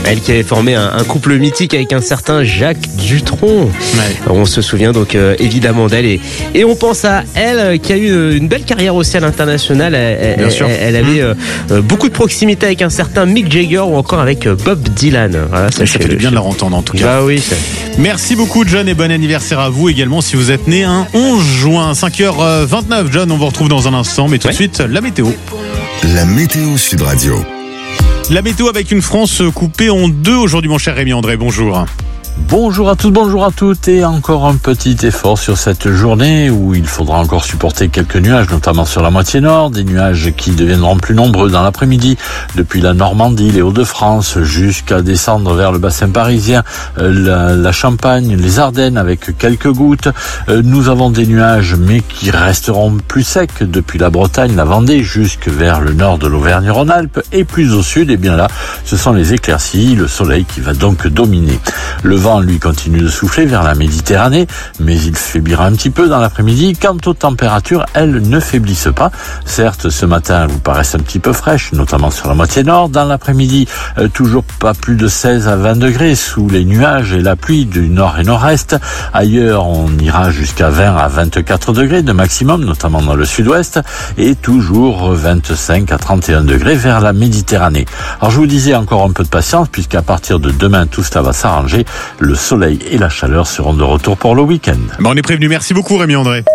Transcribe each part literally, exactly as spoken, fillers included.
Elle qui avait formé un, un couple mythique avec un certain Jacques Dutronc. Ouais. On se souvient donc euh, évidemment d'elle et, et on pense à elle qui a eu une belle carrière aussi à l'international. Elle, Bien elle, sûr. elle avait euh, beaucoup de proximité avec un certain Mick Jagger ou encore avec Bob Dylan. Voilà, ça fait du bien de la entendre en tout cas. Bah oui. Ça... Merci beaucoup John et bon anniversaire à vous également si vous êtes né un onze juin, cinq heures vingt-neuf. John, on vous retrouve dans un instant, mais tout ouais. de suite la météo. La météo Sud Radio. La météo avec une France coupée en deux aujourd'hui, mon cher Rémi André. Bonjour. Bonjour à tous, bonjour à toutes et encore un petit effort sur cette journée où il faudra encore supporter quelques nuages, notamment sur la moitié nord, des nuages qui deviendront plus nombreux dans l'après-midi depuis la Normandie, les Hauts-de-France jusqu'à descendre vers le bassin parisien, la, la Champagne, les Ardennes avec quelques gouttes. Nous avons des nuages mais qui resteront plus secs depuis la Bretagne, la Vendée jusque vers le nord de l'Auvergne-Rhône-Alpes et plus au sud, et bien là, ce sont les éclaircies, le soleil qui va donc dominer. Le vent, lui, continue de souffler vers la Méditerranée, mais il faiblira un petit peu dans l'après-midi. Quant aux températures, elles ne faiblissent pas. Certes, ce matin, elles vous paraissent un petit peu fraîches, notamment sur la moitié nord. Dans l'après-midi, euh, toujours pas plus de seize à vingt degrés sous les nuages et la pluie du nord et nord-est. Ailleurs, on ira jusqu'à vingt à vingt-quatre degrés de maximum, notamment dans le sud-ouest, et toujours vingt-cinq à trente et un degrés vers la Méditerranée. Alors, je vous disais encore un peu de patience, puisqu'à partir de demain, tout cela va s'arranger. Le soleil et la chaleur seront de retour pour le week-end. Bon, on est prévenu. Merci beaucoup Rémi André.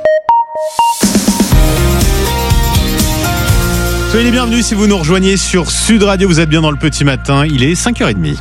Soyez les bienvenus si vous nous rejoignez sur Sud Radio. Vous êtes bien dans le petit matin. Il est cinq heures trente.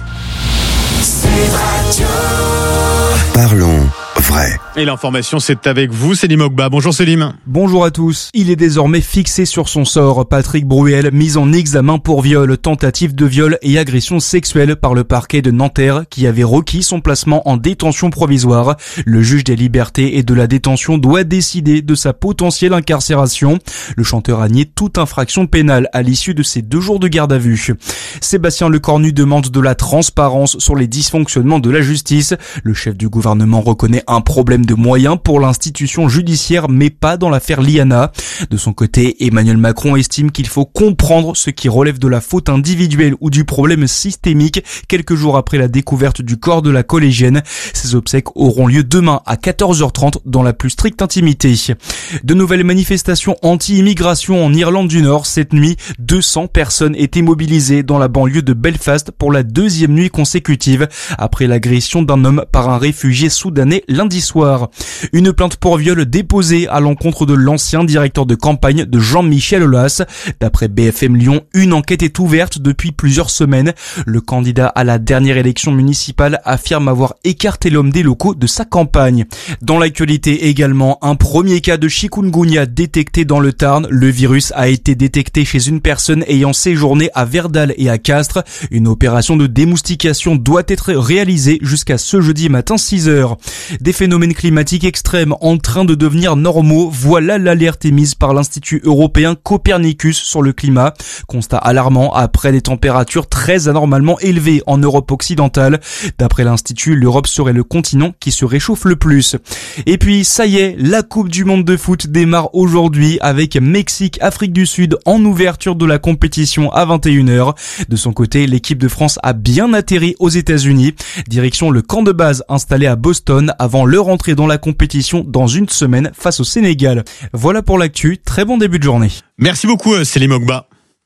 Parlons vrai. Et l'information, c'est avec vous, Selim Ogba. Bonjour Selim. Bonjour à tous. Il est désormais fixé sur son sort. Patrick Bruel, mis en examen pour viol, tentative de viol et agression sexuelle par le parquet de Nanterre qui avait requis son placement en détention provisoire. Le juge des libertés et de la détention doit décider de sa potentielle incarcération. Le chanteur a nié toute infraction pénale à l'issue de ses deux jours de garde à vue. Sébastien Lecornu demande de la transparence sur les dysfonctionnements de la justice. Le chef du gouvernement reconnaît un problème de moyens pour l'institution judiciaire, mais pas dans l'affaire Liana. De son côté, Emmanuel Macron estime qu'il faut comprendre ce qui relève de la faute individuelle ou du problème systémique quelques jours après la découverte du corps de la collégienne. Ces obsèques auront lieu demain à quatorze heures trente dans la plus stricte intimité. De nouvelles manifestations anti-immigration en Irlande du Nord. Cette nuit, deux cents personnes étaient mobilisées dans la banlieue de Belfast pour la deuxième nuit consécutive après l'agression d'un homme par un réfugié soudanais lundi soir. Une plainte pour viol déposée à l'encontre de l'ancien directeur de campagne de Jean-Michel Aulas. D'après B F M Lyon, une enquête est ouverte depuis plusieurs semaines. Le candidat à la dernière élection municipale affirme avoir écarté l'homme des locaux de sa campagne. Dans l'actualité également, un premier cas de chikungunya détecté dans le Tarn. Le virus a été détecté chez une personne ayant séjourné à Verdal et à Castres. Une opération de démoustication doit être réalisée jusqu'à ce jeudi matin six heures. Des phénomènes climatiques extrêmes en train de devenir normaux, voilà l'alerte émise par l'Institut européen Copernicus sur le climat. Constat alarmant après des températures très anormalement élevées en Europe occidentale. D'après l'Institut, l'Europe serait le continent qui se réchauffe le plus. Et puis, ça y est, la Coupe du Monde de foot démarre aujourd'hui avec Mexique, Afrique du Sud en ouverture de la compétition à vingt et une heures. De son côté, l'équipe de France a bien atterri aux États-Unis. Direction le camp de base installé à Boston avant leur entrée dans la compétition dans une semaine face au Sénégal. Voilà pour l'actu, très bon début de journée. Merci beaucoup Selim Ogba.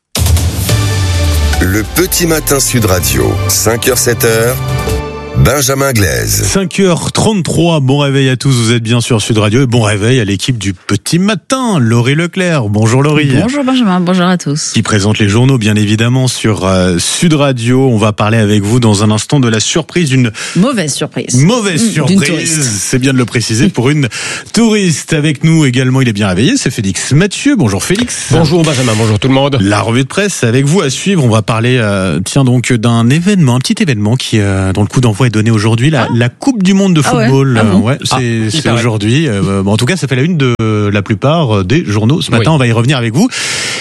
Le petit matin Sud Radio, cinq heures sept heures. Benjamin Glaise. cinq heures trente-trois, bon réveil à tous, vous êtes bien sur Sud Radio et bon réveil à l'équipe du Petit Matin, Laurie Leclerc. Bonjour Laurie. Bonjour Benjamin, bonjour à tous. Qui présente les journaux bien évidemment sur euh, Sud Radio. On va parler avec vous dans un instant de la surprise d'une... Mauvaise surprise. Mauvaise mmh, surprise, c'est bien de le préciser, pour une touriste. Avec nous également, il est bien réveillé, c'est Félix Mathieu. Bonjour Félix. Bonjour Benjamin, bonjour tout le monde. La revue de presse avec vous à suivre. On va parler euh, tiens donc d'un événement, un petit événement qui euh, dont le coup d'envoi est donné aujourd'hui, la, ah. la Coupe du Monde de football. Ah ouais, ah bon ouais, c'est, ah, c'est aujourd'hui. Euh, bon, en tout cas, ça fait la une de la plupart des journaux ce matin. Oui. On va y revenir avec vous.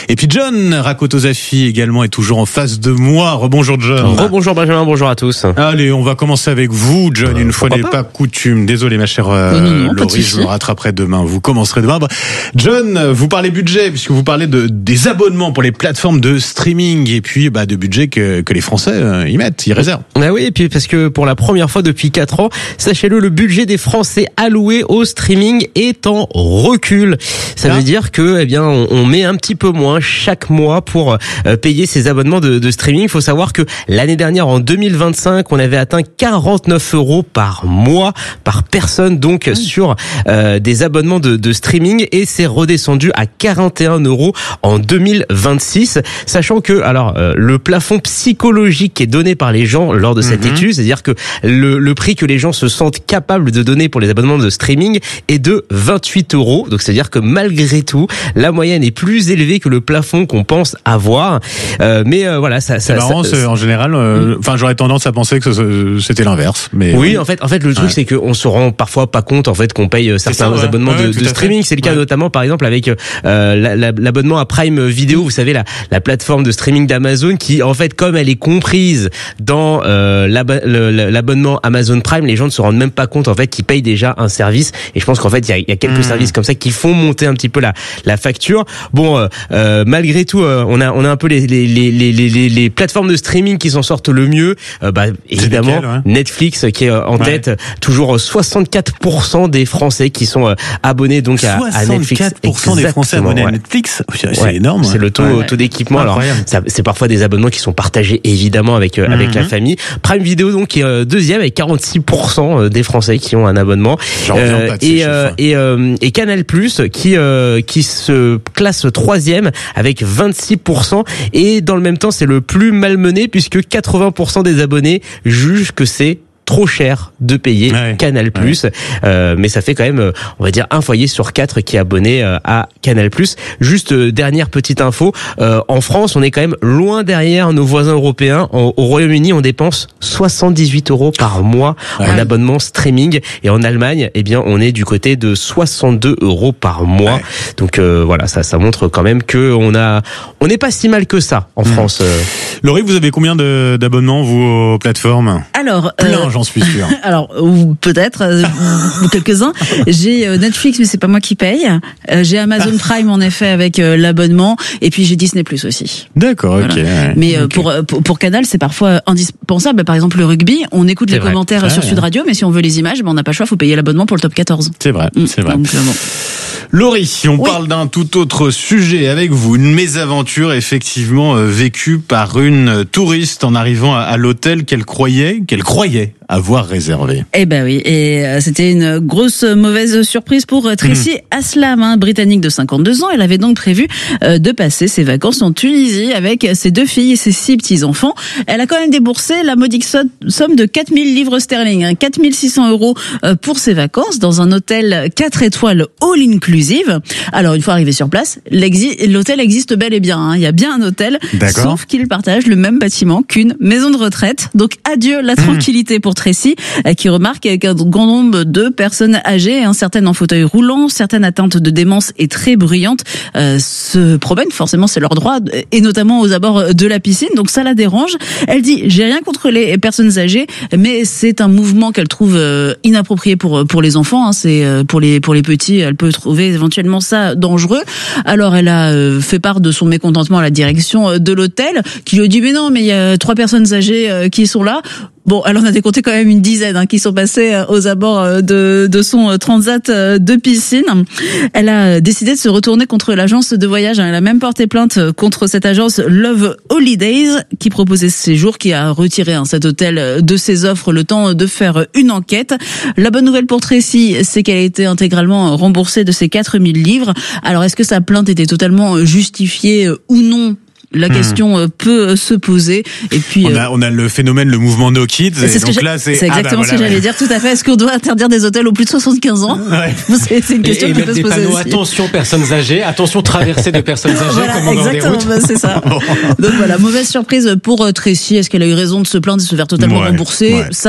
Et puis John Rakotozafi également est toujours en face de moi. Rebonjour John. Rebonjour Benjamin, bonjour à tous. Allez, on va commencer avec vous, John, euh, une fois n'est pas, pas coutume. Désolé ma chère euh, non, non, Laurie, je me rattraperai demain. Vous commencerez demain. John, vous parlez budget, puisque vous parlez de, des abonnements pour les plateformes de streaming et puis bah, de budget que, que les Français euh, y mettent, y réservent. Ah oui, et puis parce que pour la première fois depuis quatre ans, sachez-le, le budget des Français alloué au streaming est en recul. Ça ah. veut dire que eh bien on, on met un petit peu moins chaque mois pour euh, payer ces abonnements de, de streaming. Il faut savoir que l'année dernière, en deux mille vingt-cinq, on avait atteint quarante-neuf euros par mois, par personne, donc mmh. sur euh, des abonnements de, de streaming, et c'est redescendu à quarante et un euros en deux mille vingt-six, sachant que alors euh, le plafond psychologique qui est donné par les gens lors de cette mmh. étude, c'est-à-dire que le, le prix que les gens se sentent capables de donner pour les abonnements de streaming est de vingt-huit euros, donc c'est-à-dire que malgré tout, la moyenne est plus élevée que le plafond qu'on pense avoir, euh, mais euh, voilà, ça, ça, c'est marrant, ça, c'est, en général, euh, enfin, mmh. j'aurais tendance à penser que c'était l'inverse, mais oui, oui. en fait, en fait, le truc ouais. c'est qu'on se rend parfois pas compte en fait qu'on paye certains ça, ouais. abonnements ouais, de, de streaming. C'est le cas ouais. notamment, par exemple, avec euh, la, la, l'abonnement à Prime Video. Vous savez, la, la plateforme de streaming d'Amazon, qui, en fait, comme elle est comprise dans euh, l'ab- l'abonnement Amazon Prime, les gens ne se rendent même pas compte en fait qu'ils payent déjà un service. Et je pense qu'en fait, il y a, il y a quelques mmh. services comme ça qui font monter un petit peu la, la facture. Bon, euh, euh, malgré tout, euh, on a, on a un peu les, les, les, les, les, les plateformes de streaming qui s'en sortent le mieux. Euh, bah, évidemment, lesquelles, ouais. Netflix qui est en ouais. tête, toujours soixante-quatre pour cent des Français qui sont euh, abonnés donc à, à Netflix. soixante-quatre pour cent des Français abonnés ouais. à Netflix, c'est ouais. énorme. C'est le taux, ouais. taux d'équipement. Alors, ça, c'est parfois des abonnements qui sont partagés évidemment avec euh, mm-hmm. avec la famille. Prime Video donc qui est euh, deuxième avec quarante-six pour cent des Français qui ont un abonnement. Euh, et euh, et, euh, et Canal Plus qui euh, qui se classe troisième avec vingt-six pour cent, et dans le même temps c'est le plus malmené puisque quatre-vingts pour cent des abonnés jugent que c'est trop cher de payer ouais, Canal+, ouais. euh, mais ça fait quand même, on va dire, un foyer sur quatre qui est abonné euh, à Canal+. Juste euh, dernière petite info, euh, en France, on est quand même loin derrière nos voisins européens. En, au Royaume-Uni, on dépense soixante-dix-huit euros par mois ouais. en abonnement streaming, et en Allemagne, eh bien, on est du côté de soixante-deux euros par mois. Ouais. Donc euh, voilà, ça, ça montre quand même que on a, on n'est pas si mal que ça en mmh. France. Euh. Laurie, vous avez combien de, d'abonnements vous aux plateformes ? Alors. Plein, euh... j'en suis sûr. Alors, peut-être, euh, quelques-uns. J'ai euh, Netflix, mais c'est pas moi qui paye. Euh, j'ai Amazon Prime, en effet, avec euh, l'abonnement. Et puis, j'ai Disney Plus aussi. D'accord, voilà. ok. Ouais. Mais euh, okay. Pour, pour, pour Canal, c'est parfois indispensable. Par exemple, le rugby, on écoute c'est les vrai. commentaires ouais, sur ouais. Sud Radio, mais si on veut les images, ben, on n'a pas le choix, il faut payer l'abonnement pour le top quatorze. C'est vrai, mmh, c'est vrai. Donc, euh, bon. Laurie, si on oui. parle d'un tout autre sujet avec vous, une mésaventure effectivement euh, vécue par une touriste en arrivant à, à l'hôtel qu'elle croyait, qu'elle croyait avoir réservé. Eh ben oui, et euh, c'était une grosse mauvaise surprise pour euh, Tracy mmh. Aslam, hein, britannique de cinquante-deux ans. Elle avait donc prévu euh, de passer ses vacances en Tunisie avec ses deux filles et ses six petits-enfants. Elle a quand même déboursé la modique somme de quatre mille livres sterling, hein, quatre mille six cents euros euh, pour ses vacances dans un hôtel quatre étoiles all-inclusive. Alors, une fois arrivé sur place, l'hôtel existe bel et bien. Hein. Il y a bien un hôtel, D'accord. sauf qu'il partage le même bâtiment qu'une maison de retraite. Donc, adieu la tranquillité mmh. pour Tracy, qui remarque qu'un grand nombre de personnes âgées, hein, certaines en fauteuil roulant, certaines atteintes de démence et très bruyantes, euh, se promènent. Forcément, c'est leur droit, et notamment aux abords de la piscine. Donc, ça la dérange. Elle dit, j'ai rien contre les personnes âgées, mais c'est un mouvement qu'elle trouve euh, inapproprié pour pour les enfants. Hein. C'est euh, pour les pour les petits, elle peut trouver éventuellement ça dangereux. Alors, elle a euh, fait part de son mécontentement à la direction de l'hôtel, qui lui dit, mais non, mais il y a trois personnes âgées euh, qui sont là. Bon, elle en a décompté quand même une dizaine hein, qui sont passés aux abords de, de son transat de piscine. Elle a décidé de se retourner contre l'agence de voyage. Elle a même porté plainte contre cette agence Love Holidays qui proposait ce séjour, qui a retiré hein, cet hôtel de ses offres le temps de faire une enquête. La bonne nouvelle pour Tracy, c'est qu'elle a été intégralement remboursée de ses quatre mille livres. Alors, est-ce que sa plainte était totalement justifiée ou non ? La question mmh. peut se poser. Et puis, on a, on a le phénomène, le mouvement No Kids. C'est, et ce donc que là, c'est, c'est exactement ah bah voilà, ce que j'allais ouais. dire, tout à fait. Est-ce qu'on doit interdire des hôtels aux plus de soixante-quinze ans ouais. c'est, c'est une question et, et qui peut se poser panneaux, aussi. Attention personnes âgées, attention traversée de personnes âgées. Voilà, comme exactement, bah, c'est ça. Bon. Donc voilà, mauvaise surprise pour Tracy. Est-ce qu'elle a eu raison de se plaindre et de se faire totalement ouais, rembourser ouais. Ça,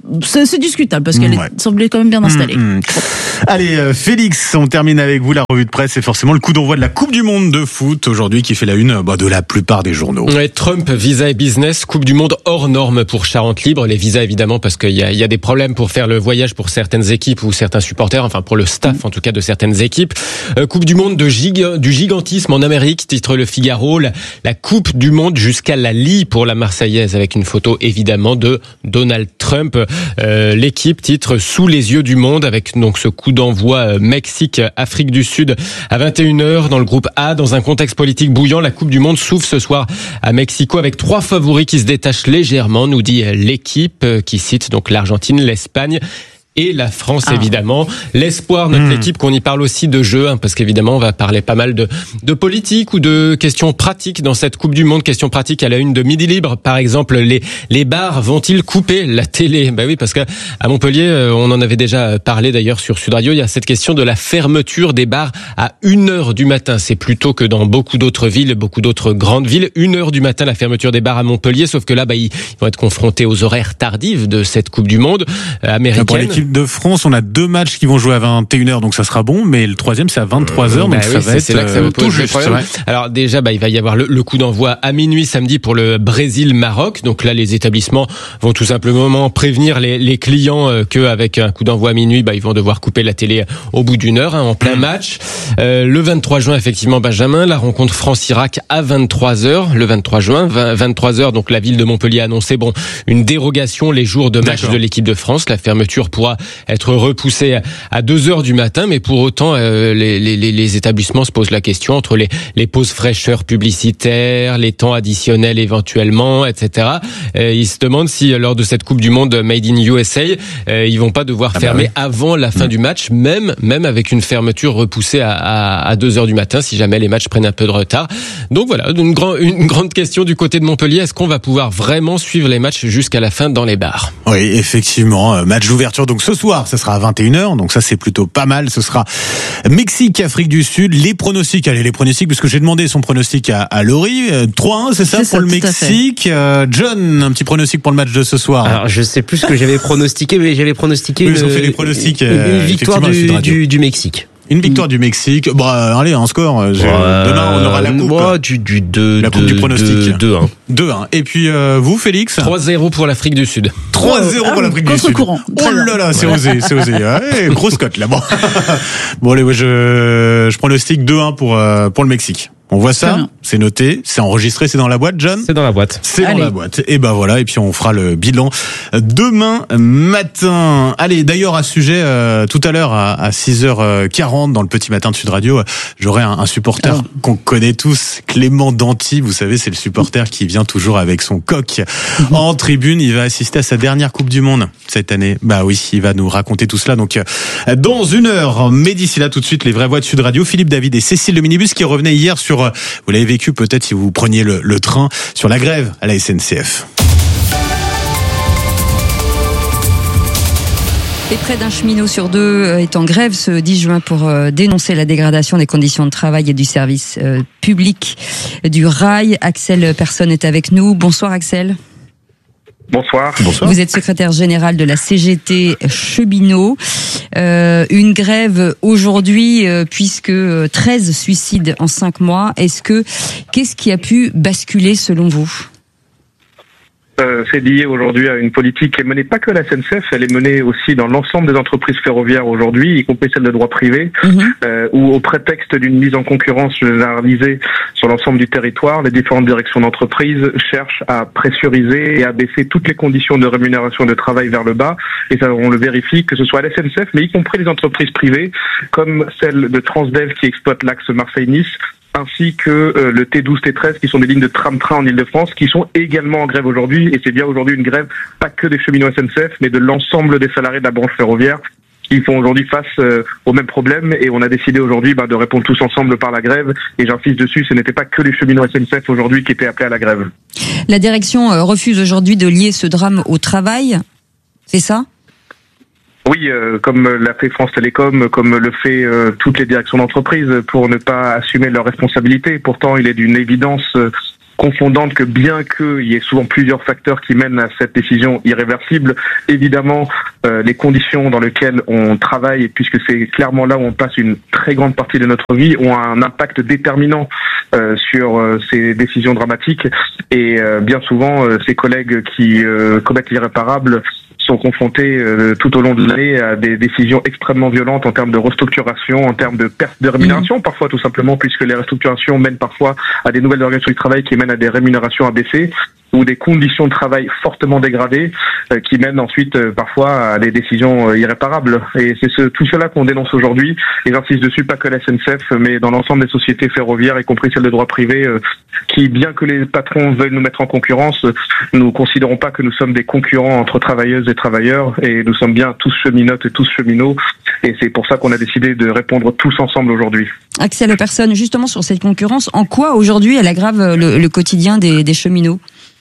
c'est, c'est discutable parce qu'elle ouais. semblait quand même bien installée. Mmh, mmh. Allez, euh, Félix, on termine avec vous la revue de presse. C'est forcément le coup d'envoi de la Coupe du Monde de foot aujourd'hui qui fait la une bah, de la plupart des journaux. Ouais, Trump, visa et business, Coupe du Monde hors norme pour Charente Libre. Les visas évidemment parce qu'il y a, il y a des problèmes pour faire le voyage pour certaines équipes ou certains supporters, enfin pour le staff en tout cas de certaines équipes. Euh, coupe du Monde de giga, du gigantisme en Amérique, titre Le Figaro. La, la Coupe du Monde jusqu'à la lie pour la Marseillaise avec une photo évidemment de Donald Trump. Euh, l'équipe titre Sous les yeux du monde avec donc ce coup d'envoi Mexique-Afrique du Sud à vingt et une heures dans le groupe A. Dans un contexte politique bouillant, la Coupe du Monde s'ouvre ce soir à Mexico avec trois favoris qui se détachent légèrement, nous dit l'équipe qui cite donc l'Argentine, l'Espagne et la France, ah. évidemment. L'espoir, notre mmh. équipe, qu'on y parle aussi de jeu, hein, parce qu'évidemment, on va parler pas mal de, de politique ou de questions pratiques dans cette Coupe du Monde. Questions pratiques à la une de Midi Libre. Par exemple, les, les bars vont-ils couper la télé? Bah oui, parce qu'à à Montpellier, on en avait déjà parlé d'ailleurs sur Sud Radio, il y a cette question de la fermeture des bars à une heure du matin. C'est plutôt que dans beaucoup d'autres villes, beaucoup d'autres grandes villes. Une heure du matin, la fermeture des bars à Montpellier, sauf que là, bah, ils vont être confrontés aux horaires tardifs de cette Coupe du Monde euh, américaine. De France, on a deux matchs qui vont jouer à vingt et une heures, donc ça sera bon, mais le troisième c'est à vingt-trois heures, donc bah ça oui, va c'est, être c'est là que ça euh, tout juste. Ouais. Alors déjà, bah, il va y avoir le, le coup d'envoi à minuit samedi pour le Brésil-Maroc. Donc là, les établissements vont tout simplement prévenir les, les clients euh, qu'avec un coup d'envoi à minuit, bah, ils vont devoir couper la télé au bout d'une heure, hein, en plein mmh. match. Euh, le vingt-trois juin, effectivement, Benjamin, la rencontre France-Irak à vingt-trois heures. Le vingt-trois juin, vingt-trois heures, donc la ville de Montpellier a annoncé bon une dérogation les jours de match D'accord. de l'équipe de France. La fermeture pourra être repoussé à deux heures du matin, mais pour autant, euh, les, les, les établissements se posent la question entre les, les pauses fraîcheurs publicitaires, les temps additionnels éventuellement, et cetera. Euh, ils se demandent si, lors de cette Coupe du Monde Made in U S A, euh, ils vont pas devoir ah fermer bah oui. avant la fin mmh. du match, même, même avec une fermeture repoussée à, à, à deux heures du matin, si jamais les matchs prennent un peu de retard. Donc voilà, une, grand, une grande question du côté de Montpellier. Est-ce qu'on va pouvoir vraiment suivre les matchs jusqu'à la fin dans les bars? Oui, effectivement. Match d'ouverture, donc ce soir, ça sera à vingt et une heures, donc ça c'est plutôt pas mal. Ce sera Mexique, Afrique du Sud. Les pronostics, allez les pronostics, parce que j'ai demandé son pronostic à, à Laurie. trois un, c'est ça, c'est pour ça, le Mexique. Euh, John, un petit pronostic pour le match de ce soir. Alors je sais plus ce que j'avais pronostiqué, mais j'avais pronostiqué oui, une, ils ont fait les pronostics, une, une victoire du, du, du Mexique. Une victoire du Mexique. Bon, allez, un score. Ouais, demain, on aura la coupe. Moi, du, du deux, la coupe deux, du pronostic. deux un. deux un. Et puis, euh, vous, Félix? trois zéro pour l'Afrique du Sud. trois zéro pour l'Afrique du Sud. Contre-courant. Oh là là, c'est osé, c'est osé. Ouais, grosse cote, là. Bon. Bon, allez, ouais, je, je pronostique deux un pour, euh, pour le Mexique. On voit ça, c'est noté, c'est enregistré, c'est dans la boîte, John? C'est dans la boîte. C'est Allez. dans la boîte. Et ben voilà, et puis on fera le bilan demain matin. Allez, d'ailleurs, à ce sujet, euh, tout à l'heure, à, à six heures quarante, dans le Petit Matin de Sud Radio, j'aurai un, un supporter oh. qu'on connaît tous, Clément Danty. Vous savez, c'est le supporter qui vient toujours avec son coq en tribune. Il va assister à sa dernière Coupe du Monde cette année. Bah oui, il va nous raconter tout cela. Donc, dans une heure, mais d'ici là, tout de suite, les vraies voix de Sud Radio, Philippe David et Cécile le minibus qui revenaient hier sur vous l'avez vécu peut-être si vous preniez le, le train, sur la grève à la S N C F. Et près d'un cheminot sur deux est en grève ce dix juin pour dénoncer la dégradation des conditions de travail et du service public du rail. Axel Personne est avec nous. Bonsoir Axel. Bonsoir. Bonsoir. Vous êtes secrétaire général de la C G T Cheminot. Euh, une grève aujourd'hui euh, puisque treize suicides en cinq mois. Est-ce que qu'est-ce qui a pu basculer selon vous ? Euh, c'est lié aujourd'hui à une politique qui est menée pas que à la S N C F, elle est menée aussi dans l'ensemble des entreprises ferroviaires aujourd'hui, y compris celles de droit privé, mmh. euh, où au prétexte d'une mise en concurrence généralisée sur l'ensemble du territoire, les différentes directions d'entreprise cherchent à pressuriser et à baisser toutes les conditions de rémunération et de travail vers le bas. Et ça, on le vérifie, que ce soit à la S N C F, mais y compris les entreprises privées, comme celle de Transdev qui exploite l'axe Marseille-Nice, ainsi que euh, le T douze, T treize, qui sont des lignes de tram-train en Ile-de-France, qui sont également en grève aujourd'hui. Et c'est bien aujourd'hui une grève, pas que des cheminots S N C F, mais de l'ensemble des salariés de la branche ferroviaire, qui font aujourd'hui face euh, au même problème. Et on a décidé aujourd'hui bah, de répondre tous ensemble par la grève. Et j'insiste dessus, ce n'était pas que les cheminots S N C F aujourd'hui qui étaient appelés à la grève. La direction euh, refuse aujourd'hui de lier ce drame au travail, c'est ça ? Oui, euh, comme l'a fait France Télécom, comme le fait euh, toutes les directions d'entreprise, pour ne pas assumer leurs responsabilités. Pourtant, il est d'une évidence euh, confondante que bien qu'il y ait souvent plusieurs facteurs qui mènent à cette décision irréversible, évidemment, euh, les conditions dans lesquelles on travaille, puisque c'est clairement là où on passe une très grande partie de notre vie, ont un impact déterminant euh, sur euh, ces décisions dramatiques. Et euh, bien souvent, euh, ces collègues qui euh, commettent l'irréparable sont confrontés euh, tout au long de l'année à des décisions extrêmement violentes en termes de restructuration, en termes de perte de rémunération, mmh. parfois tout simplement, puisque les restructurations mènent parfois à des nouvelles organisations du travail qui mènent à des rémunérations abaissées ou des conditions de travail fortement dégradées euh, qui mènent ensuite euh, parfois à des décisions euh, irréparables. Et c'est ce, tout cela qu'on dénonce aujourd'hui, et j'insiste dessus, pas que la S N C F, mais dans l'ensemble des sociétés ferroviaires, y compris celles de droit privé, euh, qui, bien que les patrons veuillent nous mettre en concurrence, euh, nous considérons pas que nous sommes des concurrents entre travailleuses et travailleurs, et nous sommes bien tous cheminotes et tous cheminots, et c'est pour ça qu'on a décidé de répondre tous ensemble aujourd'hui. Axel Persson, justement sur cette concurrence, en quoi aujourd'hui elle aggrave le, le quotidien des, des cheminots ?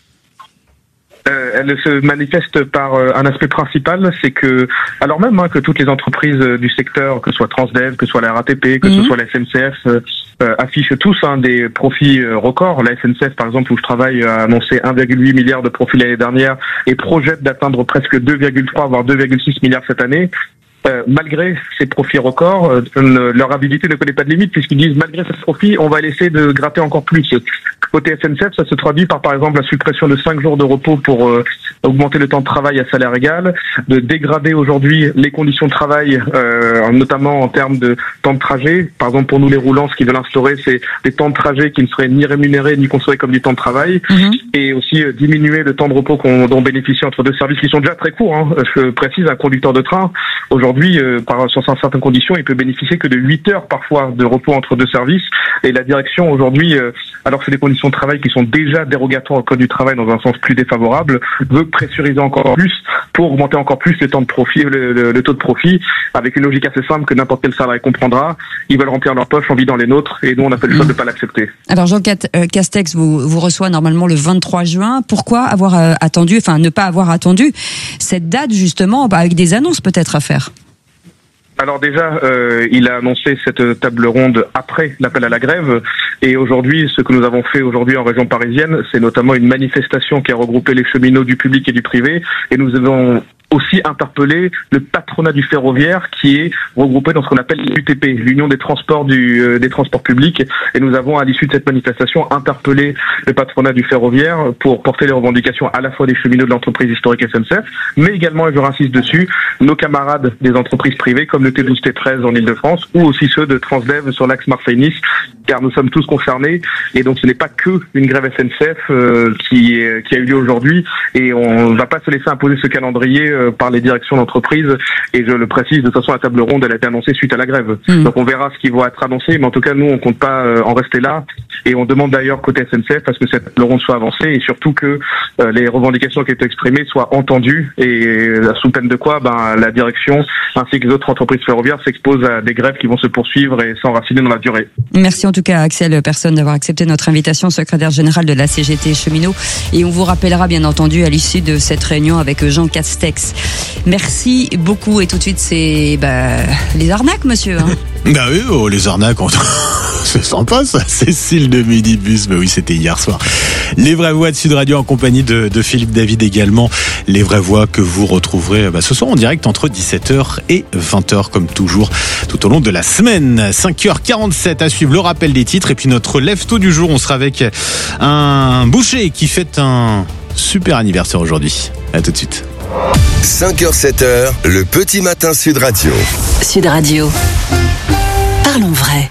Euh, elle se manifeste par euh, un aspect principal, c'est que, alors même hein, que toutes les entreprises euh, du secteur, que ce soit Transdev, que ce soit la R A T P, que mmh. ce soit la S N C F, euh, euh, affichent tous hein, des profits euh, records. La S N C F, par exemple, où je travaille, a annoncé un virgule huit milliard de profits l'année dernière et projette d'atteindre presque deux virgule trois voire deux virgule six milliards cette année. Euh, malgré ces profits records, euh, leur habilité ne connaît pas de limite, puisqu'ils disent malgré ces profits, on va essayer de gratter encore plus. Côté S N C F, ça se traduit par par exemple la suppression de cinq jours de repos pour euh, augmenter le temps de travail à salaire égal, de dégrader aujourd'hui les conditions de travail, euh, notamment en termes de temps de trajet. Par exemple, pour nous les roulants, ce qu'ils veulent instaurer, c'est des temps de trajet qui ne seraient ni rémunérés ni considérés comme du temps de travail, mmh. et aussi euh, diminuer le temps de repos qu'on, dont bénéficie entre deux services qui sont déjà très courts. Hein. Je précise, un conducteur de train, aujourd'hui, Aujourd'hui, euh, par sur certaines conditions, il peut bénéficier que de huit heures parfois de repos entre deux services. Et la direction aujourd'hui, euh, alors que c'est des conditions de travail qui sont déjà dérogatoires au code du travail dans un sens plus défavorable, veut pressuriser encore plus pour augmenter encore plus le temps de profit, le, le, le taux de profit, avec une logique assez simple que n'importe quel salarié comprendra. Ils veulent remplir leur poche en vidant les nôtres, et nous on a fait le choix de ne pas l'accepter. Alors Jean Castex vous, vous reçoit normalement le vingt-trois juin. Pourquoi avoir euh, attendu, enfin ne pas avoir attendu cette date justement, avec des annonces peut-être à faire? Alors déjà, euh, il a annoncé cette table ronde après l'appel à la grève, et aujourd'hui, ce que nous avons fait aujourd'hui en région parisienne, c'est notamment une manifestation qui a regroupé les cheminots du public et du privé, et nous avons aussi interpellé le patronat du ferroviaire qui est regroupé dans ce qu'on appelle l'U T P, l'Union des transports du euh, des transports publics, et nous avons à l'issue de cette manifestation interpellé le patronat du ferroviaire pour porter les revendications à la fois des cheminots de l'entreprise historique S N C F, mais également, et je réinsiste dessus, nos camarades des entreprises privées comme le T douze T treize en Ile-de-France ou aussi ceux de Transdev sur l'axe Marseille-Nice, car nous sommes tous concernés, et donc ce n'est pas que une grève S N C F euh, qui est, qui a eu lieu aujourd'hui, et on ne va pas se laisser imposer ce calendrier euh, par les directions d'entreprise, et je le précise, de toute façon la table ronde elle a été annoncée suite à la grève, mmh. donc on verra ce qui va être annoncé, mais en tout cas nous on compte pas euh, en rester là, et on demande d'ailleurs côté S N C F parce que cette table ronde soit avancée, et surtout que euh, les revendications qui ont été exprimées soient entendues, et euh, sous peine de quoi ben, la direction ainsi que les autres entreprises ferroviaires s'exposent à des grèves qui vont se poursuivre et s'enraciner dans la durée. Merci en tout cas Axel Persson d'avoir accepté notre invitation, secrétaire général de la C G T Cheminot, et on vous rappellera bien entendu à l'issue de cette réunion avec Jean Castex. Merci beaucoup, et tout de suite c'est bah, les arnaques monsieur. Hein. Bah oui, oh, les arnaques, on... c'est sympa ça, Cécile de Midibus, mais oui c'était hier soir. Les vraies voix de Sud Radio en compagnie de, de Philippe David également, les vraies voix que vous retrouverez bah, ce soir en direct entre dix-sept heures et vingt heures comme toujours tout au long de la semaine. cinq heures quarante-sept à suivre le rappel des titres, et puis notre lève-tôt du jour, on sera avec un boucher qui fête un super anniversaire aujourd'hui. À tout de suite. cinq heures sept heures, le petit matin Sud Radio. Sud Radio. Parlons vrai.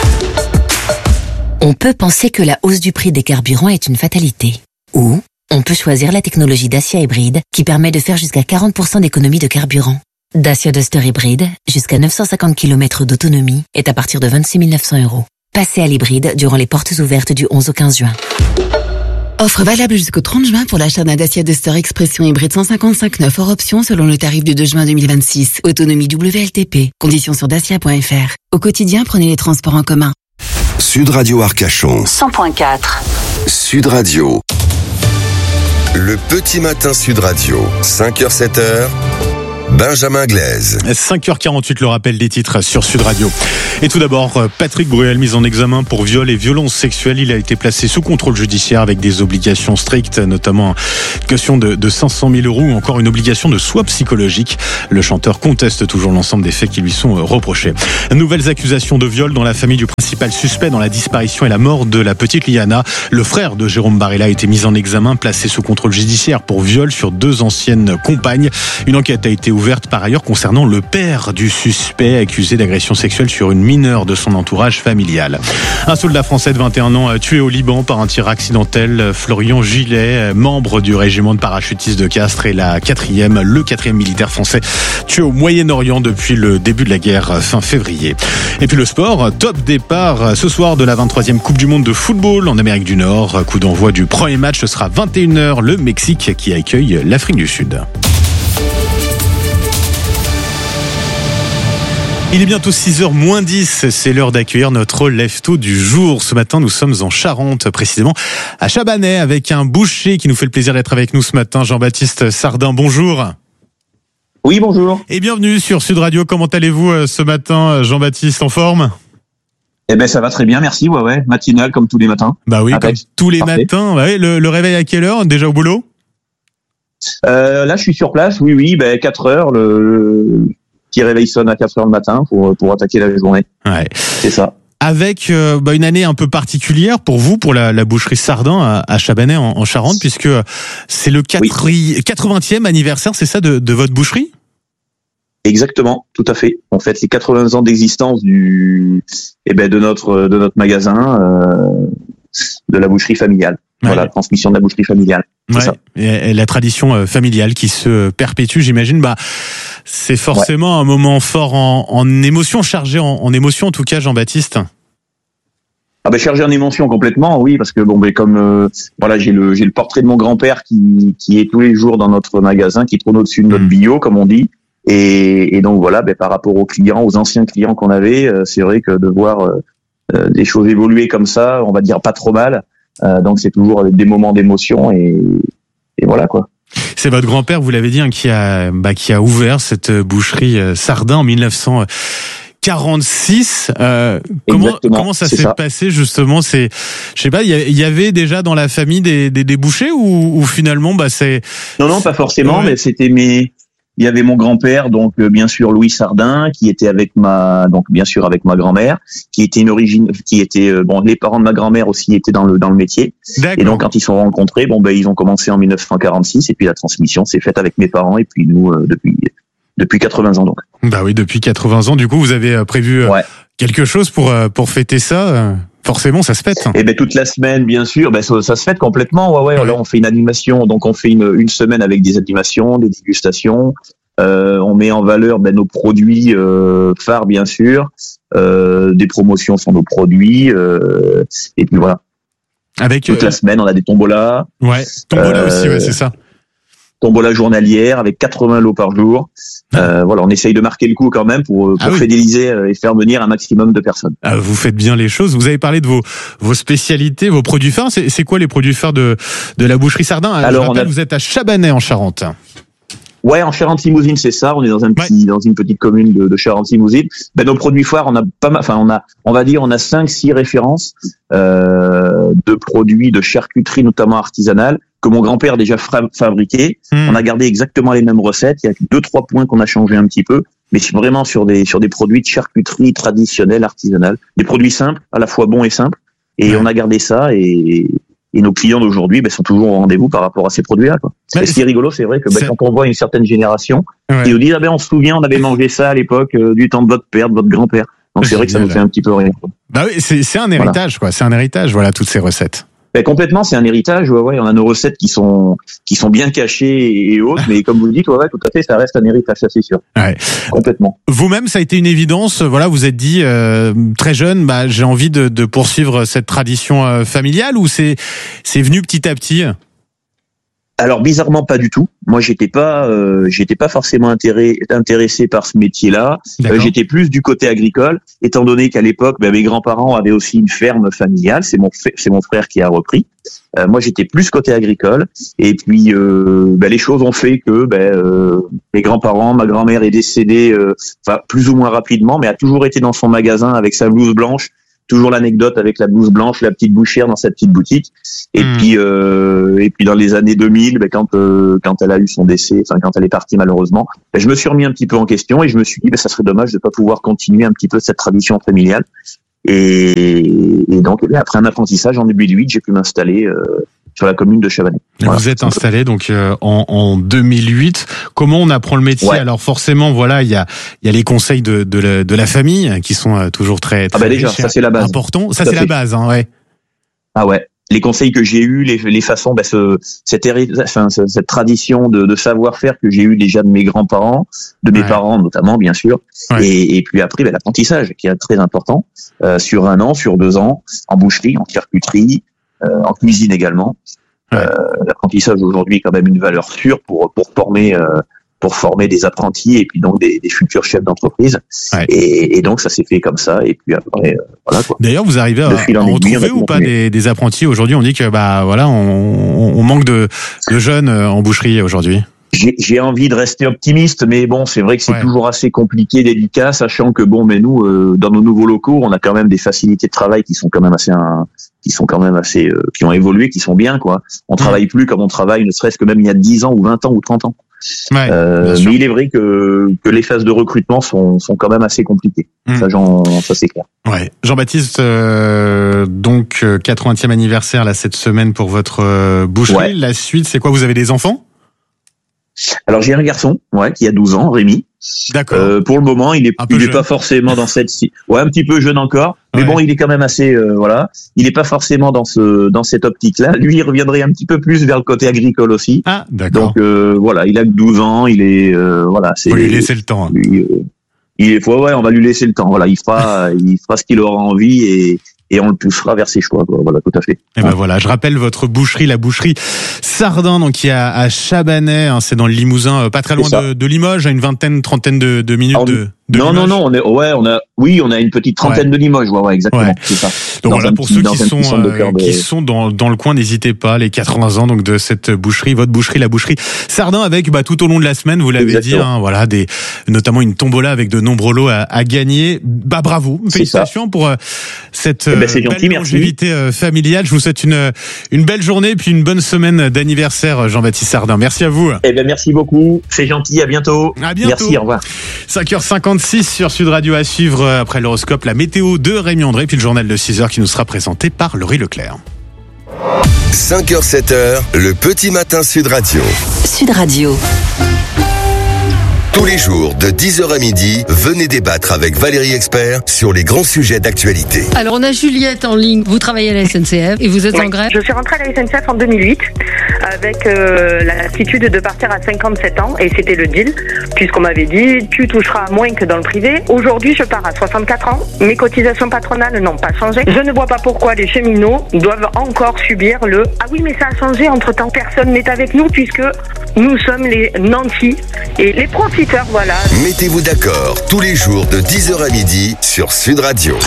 On peut penser que la hausse du prix des carburants est une fatalité. Ou on peut choisir la technologie Dacia Hybride qui permet de faire jusqu'à quarante pour cent d'économie de carburant. Dacia Duster Hybride, jusqu'à neuf cent cinquante kilomètres d'autonomie, est à partir de vingt-six mille neuf cents euros. Passez à l'hybride durant les portes ouvertes du onze au quinze juin. Offre valable jusqu'au trente juin pour l'achat d'un Dacia Duster Expression hybride cent cinquante-cinq neuf hors option selon le tarif du deux juin deux mille vingt-six. Autonomie W L T P. Conditions sur dacia point f r. Au quotidien, prenez les transports en commun. Sud Radio Arcachon. cent point quatre. Sud Radio. Le petit matin Sud Radio. cinq heures sept heures. Benjamin Glaise. cinq heures quarante-huit, le rappel des titres sur Sud Radio. Et tout d'abord, Patrick Bruel, mis en examen pour viol et violence sexuelle. Il a été placé sous contrôle judiciaire avec des obligations strictes, notamment une caution de, de cinq cent mille euros ou encore une obligation de soins psychologiques. Le chanteur conteste toujours l'ensemble des faits qui lui sont reprochés. Nouvelles accusations de viol dans la famille du principal suspect dans la disparition et la mort de la petite Liana. Le frère de Jérôme Barella a été mis en examen, placé sous contrôle judiciaire pour viol sur deux anciennes compagnes. Une enquête a été ouverte par ailleurs concernant le père du suspect accusé d'agression sexuelle sur une mineure de son entourage familial. Un soldat français de vingt et un ans tué au Liban par un tir accidentel. Florian Gillet, membre du régiment de parachutistes de Castres, est la quatrième, le quatrième militaire français tué au Moyen-Orient depuis le début de la guerre fin février. Et puis le sport, top départ ce soir de la vingt-troisième Coupe du Monde de football en Amérique du Nord. Coup d'envoi du premier match, ce sera vingt et une heures, le Mexique qui accueille l'Afrique du Sud. Il est bientôt six heures moins dix, c'est l'heure d'accueillir notre lève-tôt du jour. Ce matin, nous sommes en Charente, précisément à Chabanais, avec un boucher qui nous fait le plaisir d'être avec nous ce matin, Jean-Baptiste Sardin. Bonjour. Oui, bonjour. Et bienvenue sur Sud Radio. Comment allez-vous ce matin, Jean-Baptiste, en forme ? Eh ben ça va très bien, merci. Ouais, ouais, matinal comme tous les matins. Bah oui, comme tous les Parfait. matins. Ouais, le, le réveil à quelle heure ? Déjà au boulot ? euh, Là, je suis sur place. Oui, oui, ben quatre heures. Le, le petit réveil sonne à quatre heures le matin pour pour attaquer la journée. Ouais, c'est ça. Avec euh, bah, une année un peu particulière pour vous, pour la, la boucherie Sardin à, à Chabanais en, en Charente, puisque c'est le oui. quatre-vingtième anniversaire, c'est ça, de, de votre boucherie ? Exactement, tout à fait. On fête les quatre-vingts ans d'existence du, eh ben de notre de notre magasin, euh, de la boucherie familiale. Ouais. Voilà, transmission de la boucherie familiale. C'est ouais. ça. Et la tradition familiale qui se perpétue, j'imagine. Bah, c'est forcément ouais. un moment fort en, en émotion, chargé en, en émotion en tout cas, Jean-Baptiste. Ah ben chargé en émotion complètement, oui, parce que bon ben comme euh, voilà, j'ai le j'ai le portrait de mon grand-père qui qui est tous les jours dans notre magasin, qui trône au-dessus de notre mmh. bio, comme on dit. Et, et donc voilà, ben, par rapport aux clients, aux anciens clients qu'on avait, euh, c'est vrai que de voir euh, des choses évoluer comme ça, on va dire pas trop mal. Euh, donc c'est toujours des moments d'émotion et, et voilà quoi. C'est votre grand-père, vous l'avez dit, hein, qui a bah, qui a ouvert cette boucherie euh, Sardin en mille neuf cent quarante-six. Euh, comment comment ça s'est ça. passé justement ? C'est, je sais pas, il y, y avait déjà dans la famille des des, des bouchers ou, ou finalement bah c'est. Non non, pas forcément, ouais. mais c'était mes. Il y avait mon grand-père, donc euh, bien sûr Louis Sardin, qui était avec ma, donc bien sûr avec ma grand-mère, qui était une origine, qui était euh, bon, les parents de ma grand-mère aussi étaient dans le dans le métier. D'accord. Et donc quand ils se sont rencontrés, bon ben ils ont commencé en mille neuf cent quarante-six et puis la transmission s'est faite avec mes parents et puis nous euh, depuis depuis quatre-vingts ans donc. Bah oui, depuis quatre-vingts ans. Du coup, vous avez prévu euh, ouais. quelque chose pour euh, pour fêter ça euh... Forcément, ça se fête. Et ben toute la semaine, bien sûr, ben ça, ça se fête complètement. Ouais, ouais. ouais. Là, on fait une animation, donc on fait une, une semaine avec des animations, des dégustations. Euh, on met en valeur ben nos produits euh, phares, bien sûr, euh, des promotions sur nos produits. Euh, et puis voilà. Avec toute euh... la semaine, on a des tombolas. Ouais, tombolas euh, aussi, ouais, c'est ça. Tombola journalière avec quatre-vingts lots par jour. Euh, voilà, on essaye de marquer le coup quand même pour, pour ah oui. fidéliser et faire venir un maximum de personnes. Ah, vous faites bien les choses. Vous avez parlé de vos vos spécialités, vos produits phares. C'est, c'est quoi les produits phares de de la boucherie Sardin ? Alors, je rappelle, a... vous êtes à Chabanais en Charente. Ouais, en Charente-Limousine, c'est ça. On est dans un petit, ouais. dans une petite commune de, de Charente-Limousine. Ben, nos produits phares, on a pas mal, enfin, on a, on va dire, on a cinq, six références, euh, de produits de charcuterie, notamment artisanale, que mon grand-père a déjà fra- fabriqué. Mmh. On a gardé exactement les mêmes recettes. Il y a deux, trois points qu'on a changé un petit peu. Mais c'est vraiment sur des, sur des produits de charcuterie traditionnelle, artisanale. Des produits simples, à la fois bons et simples. Et ouais. on a gardé ça et, Et nos clients d'aujourd'hui ben, sont toujours au rendez-vous par rapport à ces produits-là. Quoi. Et ce qui est rigolo, c'est vrai que ben, quand on voit une certaine génération, ouais. ils nous disent ah ben on se souvient, on avait mangé ça à l'époque euh, du temps de votre père, de votre grand-père. Donc c'est vrai que ça nous fait un petit peu rire. Quoi. Bah oui, c'est, c'est un héritage, voilà. quoi. C'est un héritage, voilà, toutes ces recettes. Ben, complètement, c'est un héritage. Ouais, ouais, on a nos recettes qui sont qui sont bien cachées et autres, mais comme vous le dites, ouais, ouais, tout à fait, ça reste un héritage, ça c'est sûr. Ouais. Complètement. Vous-même, ça a été une évidence. Voilà, vous êtes dit euh, très jeune, bah j'ai envie de, de poursuivre cette tradition euh, familiale, ou c'est c'est venu petit à petit? Alors bizarrement pas du tout. Moi j'étais pas, euh, j'étais pas forcément intéressé, intéressé par ce métier-là. Euh, j'étais plus du côté agricole, étant donné qu'à l'époque, ben, mes grands-parents avaient aussi une ferme familiale. C'est mon, c'est mon frère qui a repris. Euh, moi j'étais plus côté agricole. Et puis euh, ben, les choses ont fait que ben, euh, mes grands-parents, ma grand-mère est décédée, euh, enfin plus ou moins rapidement, mais a toujours été dans son magasin avec sa blouse blanche. Toujours l'anecdote avec la blouse blanche, la petite bouchère dans sa petite boutique. Et mmh. puis, euh, et puis dans les années deux mille, ben quand euh, quand elle a eu son décès, enfin quand elle est partie malheureusement, ben je me suis remis un petit peu en question et je me suis dit, ben ça serait dommage de pas pouvoir continuer un petit peu cette tradition familiale. Et, et donc, ben après un apprentissage en deux mille huit, j'ai pu m'installer euh, sur la commune de Chavanay. Voilà. Vous êtes installé donc euh, en, en deux mille huit. Comment on apprend le métier? Ouais. Alors forcément, voilà, il y a il y a les conseils de de la, de la famille qui sont euh, toujours très, très ah bah déjà, ça c'est la base. Important. Ça, ça c'est fait. La base, hein, ouais. Ah ouais. Les conseils que j'ai eus, les, les façons, bah, ce, cette, enfin, cette tradition de, de savoir-faire que j'ai eu déjà de mes grands-parents, de mes ouais. parents notamment, bien sûr, ouais. et, et puis après bah, l'apprentissage qui est très important euh, sur un an, sur deux ans, en boucherie, en charcuterie. Euh, en cuisine également. Ouais. Euh, l'apprentissage aujourd'hui est quand même une valeur sûre pour pour former euh, pour former des apprentis et puis donc des, des futurs chefs d'entreprise. Ouais. Et, et donc ça s'est fait comme ça. Et puis après, euh, voilà quoi. D'ailleurs, vous arrivez à, à en retrouver ou pas des, des apprentis aujourd'hui? On dit que bah voilà, on, on manque de de jeunes en boucherie aujourd'hui. J'ai, j'ai envie de rester optimiste, mais bon, c'est vrai que c'est ouais. toujours assez compliqué, délicat, sachant que bon, mais nous, euh, dans nos nouveaux locaux, on a quand même des facilités de travail qui sont quand même assez, un, qui sont quand même assez, euh, qui ont évolué, qui sont bien, quoi. On travaille plus comme on travaille, ne serait-ce que même il y a dix ans ou vingt ans ou trente ans. Ouais, euh, mais il est vrai que que les phases de recrutement sont sont quand même assez compliquées. Mmh. Ça, j'en, ça c'est clair. Ouais. Jean-Baptiste, euh, donc quatre-vingtième anniversaire là cette semaine pour votre euh, boucherie. Ouais. La suite, c'est quoi? Vous avez des enfants? Alors j'ai un garçon, ouais, qui a douze ans, Rémi. D'accord. Euh, pour le moment, il est, il est pas forcément dans cette, ouais, un petit peu jeune encore, mais ouais. bon, il est quand même assez, euh, voilà. Il est pas forcément dans ce, dans cette optique-là. Lui, il reviendrait un petit peu plus vers le côté agricole aussi. Ah, d'accord. Donc euh, voilà, il a que douze ans, il est, euh, voilà, c'est. Faut lui laisser le temps. Hein. Lui, euh, il est, ouais, ouais, on va lui laisser le temps. Voilà, il fera, il fera ce qu'il aura envie et. Et on le poussera vers ses choix, quoi. Voilà, tout à fait. Et ben voilà, je rappelle votre boucherie, la boucherie Sardin, donc qui est à, à Chabanais, hein, c'est dans le Limousin, pas très loin de, de Limoges, à une vingtaine, trentaine de, de minutes Alors, de, de non, Limoges. non, non, on est, ouais, on a, oui, on a une petite trentaine ouais. de Limoges, ouais, ouais, exactement. Ouais. C'est ça. Donc dans voilà, pour petit, ceux qui sont, euh, de... qui sont dans, dans le coin, n'hésitez pas, les quatre-vingts ans, donc de cette boucherie, votre boucherie, la boucherie Sardin, avec, bah, tout au long de la semaine, vous l'avez exactement. dit, hein, voilà, des, notamment une tombola avec de nombreux lots à, à gagner. Bah, bravo. Félicitations pour euh, cette, eh ben, c'est belle gentil, longévité euh, familiale. Je vous souhaite une, une belle journée, puis une bonne semaine d'anniversaire, Jean-Baptiste Sardin. Merci à vous. Eh ben, merci beaucoup. C'est gentil. À bientôt. À bientôt. Merci. Au revoir. cinq heures cinquante-six sur Sud Radio à suivre après l'horoscope, la météo de Rémi André, puis le journal de six heures qui nous sera présenté par Laurie Leclerc. cinq heures sept heures, le petit matin Sud Radio. Sud Radio. Tous les jours, de dix heures à midi, venez débattre avec Valérie Expert sur les grands sujets d'actualité. Alors, on a Juliette en ligne. Vous travaillez à la S N C F et vous êtes oui, en grève? Je suis rentrée à la S N C F en deux mille huit avec euh, l'attitude de partir à cinquante-sept ans et c'était le deal puisqu'on m'avait dit tu toucheras moins que dans le privé. Aujourd'hui, je pars à soixante-quatre ans. Mes cotisations patronales n'ont pas changé. Je ne vois pas pourquoi les cheminots doivent encore subir le « Ah oui, mais ça a changé entre-temps. Personne n'est avec nous puisque nous sommes les nantis et les profiteurs. » Voilà. Mettez-vous d'accord tous les jours de dix heures à midi sur Sud Radio.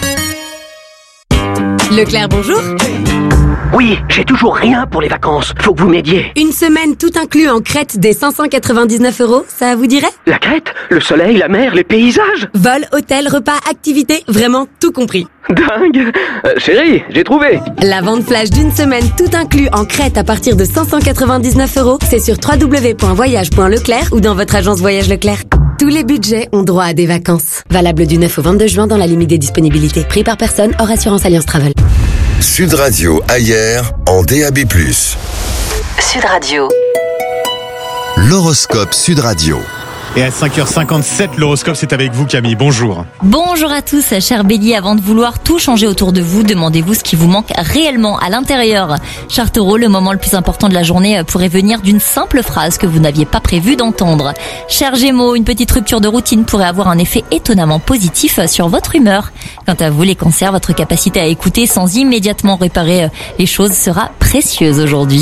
Leclerc, bonjour. Oui, j'ai toujours rien pour les vacances. Faut que vous m'aidiez. Une semaine tout inclus en Crète des cinq cent quatre-vingt-dix-neuf euros, ça vous dirait? La Crète? Le soleil, la mer, les paysages? Vol, hôtel, repas, activités, vraiment tout compris. Dingue. euh, Chérie, j'ai trouvé. La vente flash d'une semaine tout inclus en Crète à partir de cinq cent quatre-vingt-dix-neuf euros, c'est sur w w w point voyage point leclerc ou dans votre agence Voyage Leclerc. Tous les budgets ont droit à des vacances. Valable du neuf au vingt-deux juin dans la limite des disponibilités. Prix par personne, hors assurance Alliance Travel. Sud Radio ailleurs en D A B plus. Sud Radio. L'horoscope Sud Radio. Et à cinq heures cinquante-sept, l'horoscope, c'est avec vous, Camille. Bonjour. Bonjour à tous, chers béliers. Avant de vouloir tout changer autour de vous, demandez-vous ce qui vous manque réellement à l'intérieur. Chers taureaux, le moment le plus important de la journée pourrait venir d'une simple phrase que vous n'aviez pas prévu d'entendre. Chers gémeaux, une petite rupture de routine pourrait avoir un effet étonnamment positif sur votre humeur. Quant à vous, les cancers, votre capacité à écouter sans immédiatement réparer les choses sera précieuse aujourd'hui.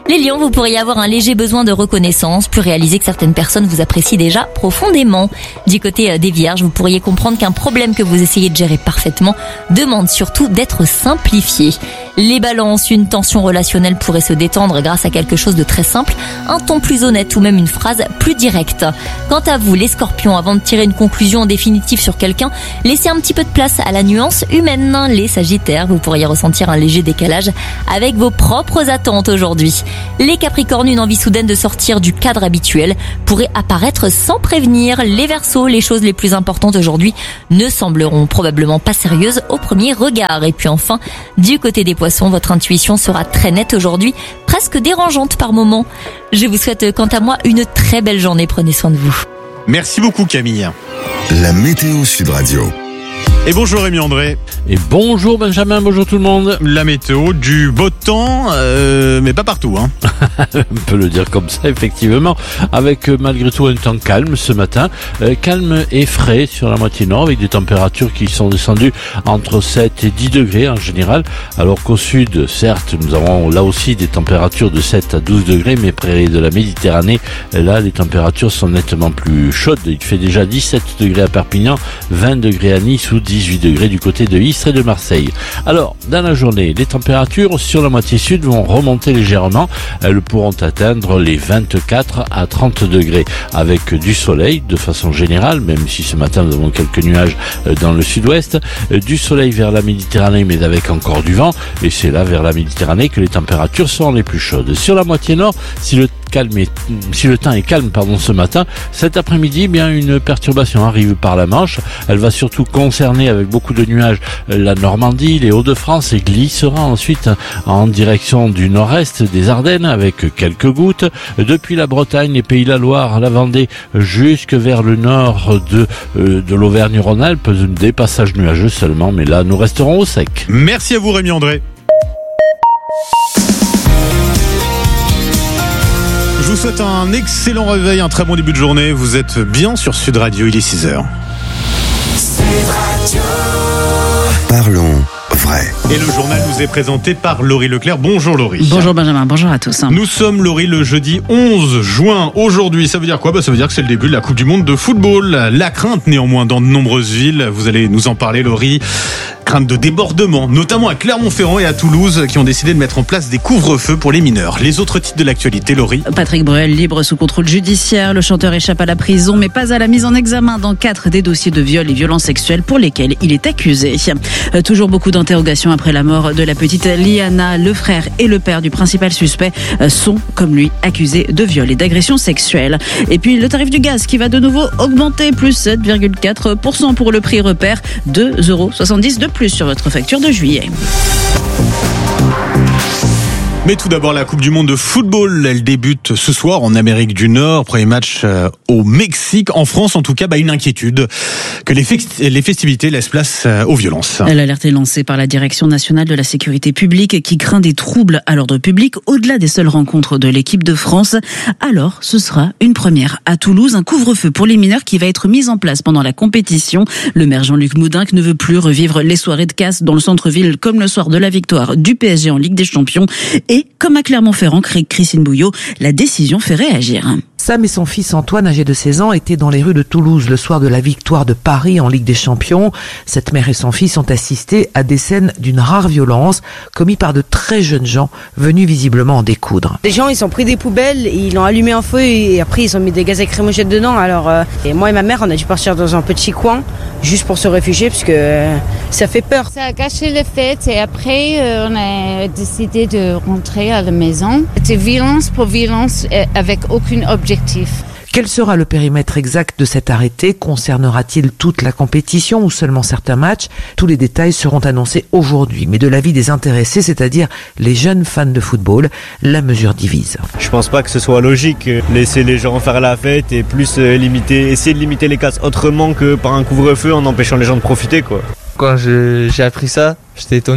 Les lions, vous pourriez avoir un léger besoin de reconnaissance, puis réaliser que certaines personnes vous apprécient déjà profondément. Du côté des vierges, vous pourriez comprendre qu'un problème que vous essayez de gérer parfaitement demande surtout d'être simplifié. Les balances, une tension relationnelle pourrait se détendre grâce à quelque chose de très simple, un ton plus honnête ou même une phrase plus directe. Quant à vous, les scorpions, avant de tirer une conclusion définitive sur quelqu'un, laissez un petit peu de place à la nuance humaine. Les sagittaires, vous pourriez ressentir un léger décalage avec vos propres attentes aujourd'hui. Les capricornes, une envie soudaine de sortir du cadre habituel pourrait apparaître sans prévenir. Les verseaux, les choses les plus importantes aujourd'hui ne sembleront probablement pas sérieuses au premier regard. Et puis enfin, du côté des poissons, votre intuition sera très nette aujourd'hui, presque dérangeante par moments. Je vous souhaite quant à moi une très belle journée, prenez soin de vous. Merci beaucoup Camille. La météo Sud Radio. Et bonjour Rémi André. Et bonjour Benjamin, bonjour tout le monde. La météo, du beau temps, euh, mais pas partout. Hein. On peut le dire comme ça, effectivement. Avec euh, malgré tout un temps calme ce matin. Euh, calme et frais sur la moitié nord, avec des températures qui sont descendues entre sept et dix degrés en général. Alors qu'au sud, certes, nous avons là aussi des températures de sept à douze degrés, mais près de la Méditerranée, là, les températures sont nettement plus chaudes. Il fait déjà dix-sept degrés à Perpignan, vingt degrés à Nice ou dix-huit degrés du côté de Istres et de Marseille. Alors, dans la journée, les températures sur la moitié sud vont remonter légèrement. Elles pourront atteindre les vingt-quatre à trente degrés avec du soleil de façon générale, même si ce matin nous avons quelques nuages dans le sud-ouest. Du soleil vers la Méditerranée, mais avec encore du vent. Et c'est là, vers la Méditerranée, que les températures seront les plus chaudes. Sur la moitié nord, si le calme est, si le temps est calme, pardon, ce matin, cet après-midi, eh bien, une perturbation arrive par la Manche. Elle va surtout concerner avec beaucoup de nuages la Normandie, les Hauts-de-France et glissera ensuite en direction du nord-est des Ardennes avec quelques gouttes. Depuis la Bretagne, les Pays de la Loire, la Vendée, jusque vers le nord de, euh, de l'Auvergne-Rhône-Alpes, des passages nuageux seulement, mais là, nous resterons au sec. Merci à vous Rémi André. Je vous souhaite un excellent réveil, un très bon début de journée. Vous êtes bien sur Sud Radio, il est six heures. Sud Radio. Parlons vrai. Et le journal nous est présenté par Laurie Leclerc. Bonjour Laurie. Bonjour Benjamin, bonjour à tous. Nous sommes Laurie le jeudi onze juin. Aujourd'hui, ça veut dire quoi ? Bah, ça veut dire que c'est le début de la Coupe du Monde de football. La crainte néanmoins dans de nombreuses villes. Vous allez nous en parler Laurie. Crainte de débordement, notamment à Clermont-Ferrand et à Toulouse, qui ont décidé de mettre en place des couvre-feux pour les mineurs. Les autres titres de l'actualité, Laurie. Patrick Bruel libre sous contrôle judiciaire. Le chanteur échappe à la prison, mais pas à la mise en examen dans quatre des dossiers de viol et violences sexuelles pour lesquels il est accusé. Euh, toujours beaucoup d'interrogations après la mort de la petite Liana. Le frère et le père du principal suspect euh, sont, comme lui, accusés de viol et d'agression sexuelle. Et puis le tarif du gaz qui va de nouveau augmenter, plus sept virgule quatre pour cent pour le prix repère, deux euros soixante-dix de plus sur votre facture de juillet. Mais tout d'abord, la Coupe du Monde de football, elle débute ce soir en Amérique du Nord. Premier match au Mexique. En France, en tout cas, bah, une inquiétude que les, festi- les festivités laissent place aux violences. L'alerte est lancée par la Direction nationale de la sécurité publique qui craint des troubles à l'ordre public au-delà des seules rencontres de l'équipe de France. Alors, ce sera une première à Toulouse, un couvre-feu pour les mineurs qui va être mis en place pendant la compétition. Le maire Jean-Luc Moudinque ne veut plus revivre les soirées de casse dans le centre-ville comme le soir de la victoire du P S G en Ligue des Champions. Et comme à Clermont-Ferrand, Christine Bouillot, la décision fait réagir. Sam et son fils Antoine, âgé de seize ans, étaient dans les rues de Toulouse le soir de la victoire de Paris en Ligue des Champions. Cette mère et son fils ont assisté à des scènes d'une rare violence commises par de très jeunes gens venus visiblement en découdre. Les gens, ils ont pris des poubelles, ils ont allumé un feu et après ils ont mis des gaz lacrymogènes dedans. Alors euh, et moi et ma mère, on a dû partir dans un petit coin juste pour se réfugier parce que euh, ça fait peur. Ça a gâché les fêtes et après euh, on a décidé de rentrer à la maison. C'était violence pour violence avec aucun objectif. Quel sera le périmètre exact de cet arrêté ? Concernera-t-il toute la compétition ou seulement certains matchs ? Tous les détails seront annoncés aujourd'hui. Mais de l'avis des intéressés, c'est-à-dire les jeunes fans de football, la mesure divise. Je pense pas que ce soit logique. Laisser les gens faire la fête et plus limiter, essayer de limiter les casses autrement que par un couvre-feu en empêchant les gens de profiter, quoi. Quand je, j'ai appris ça, j'étais étonné.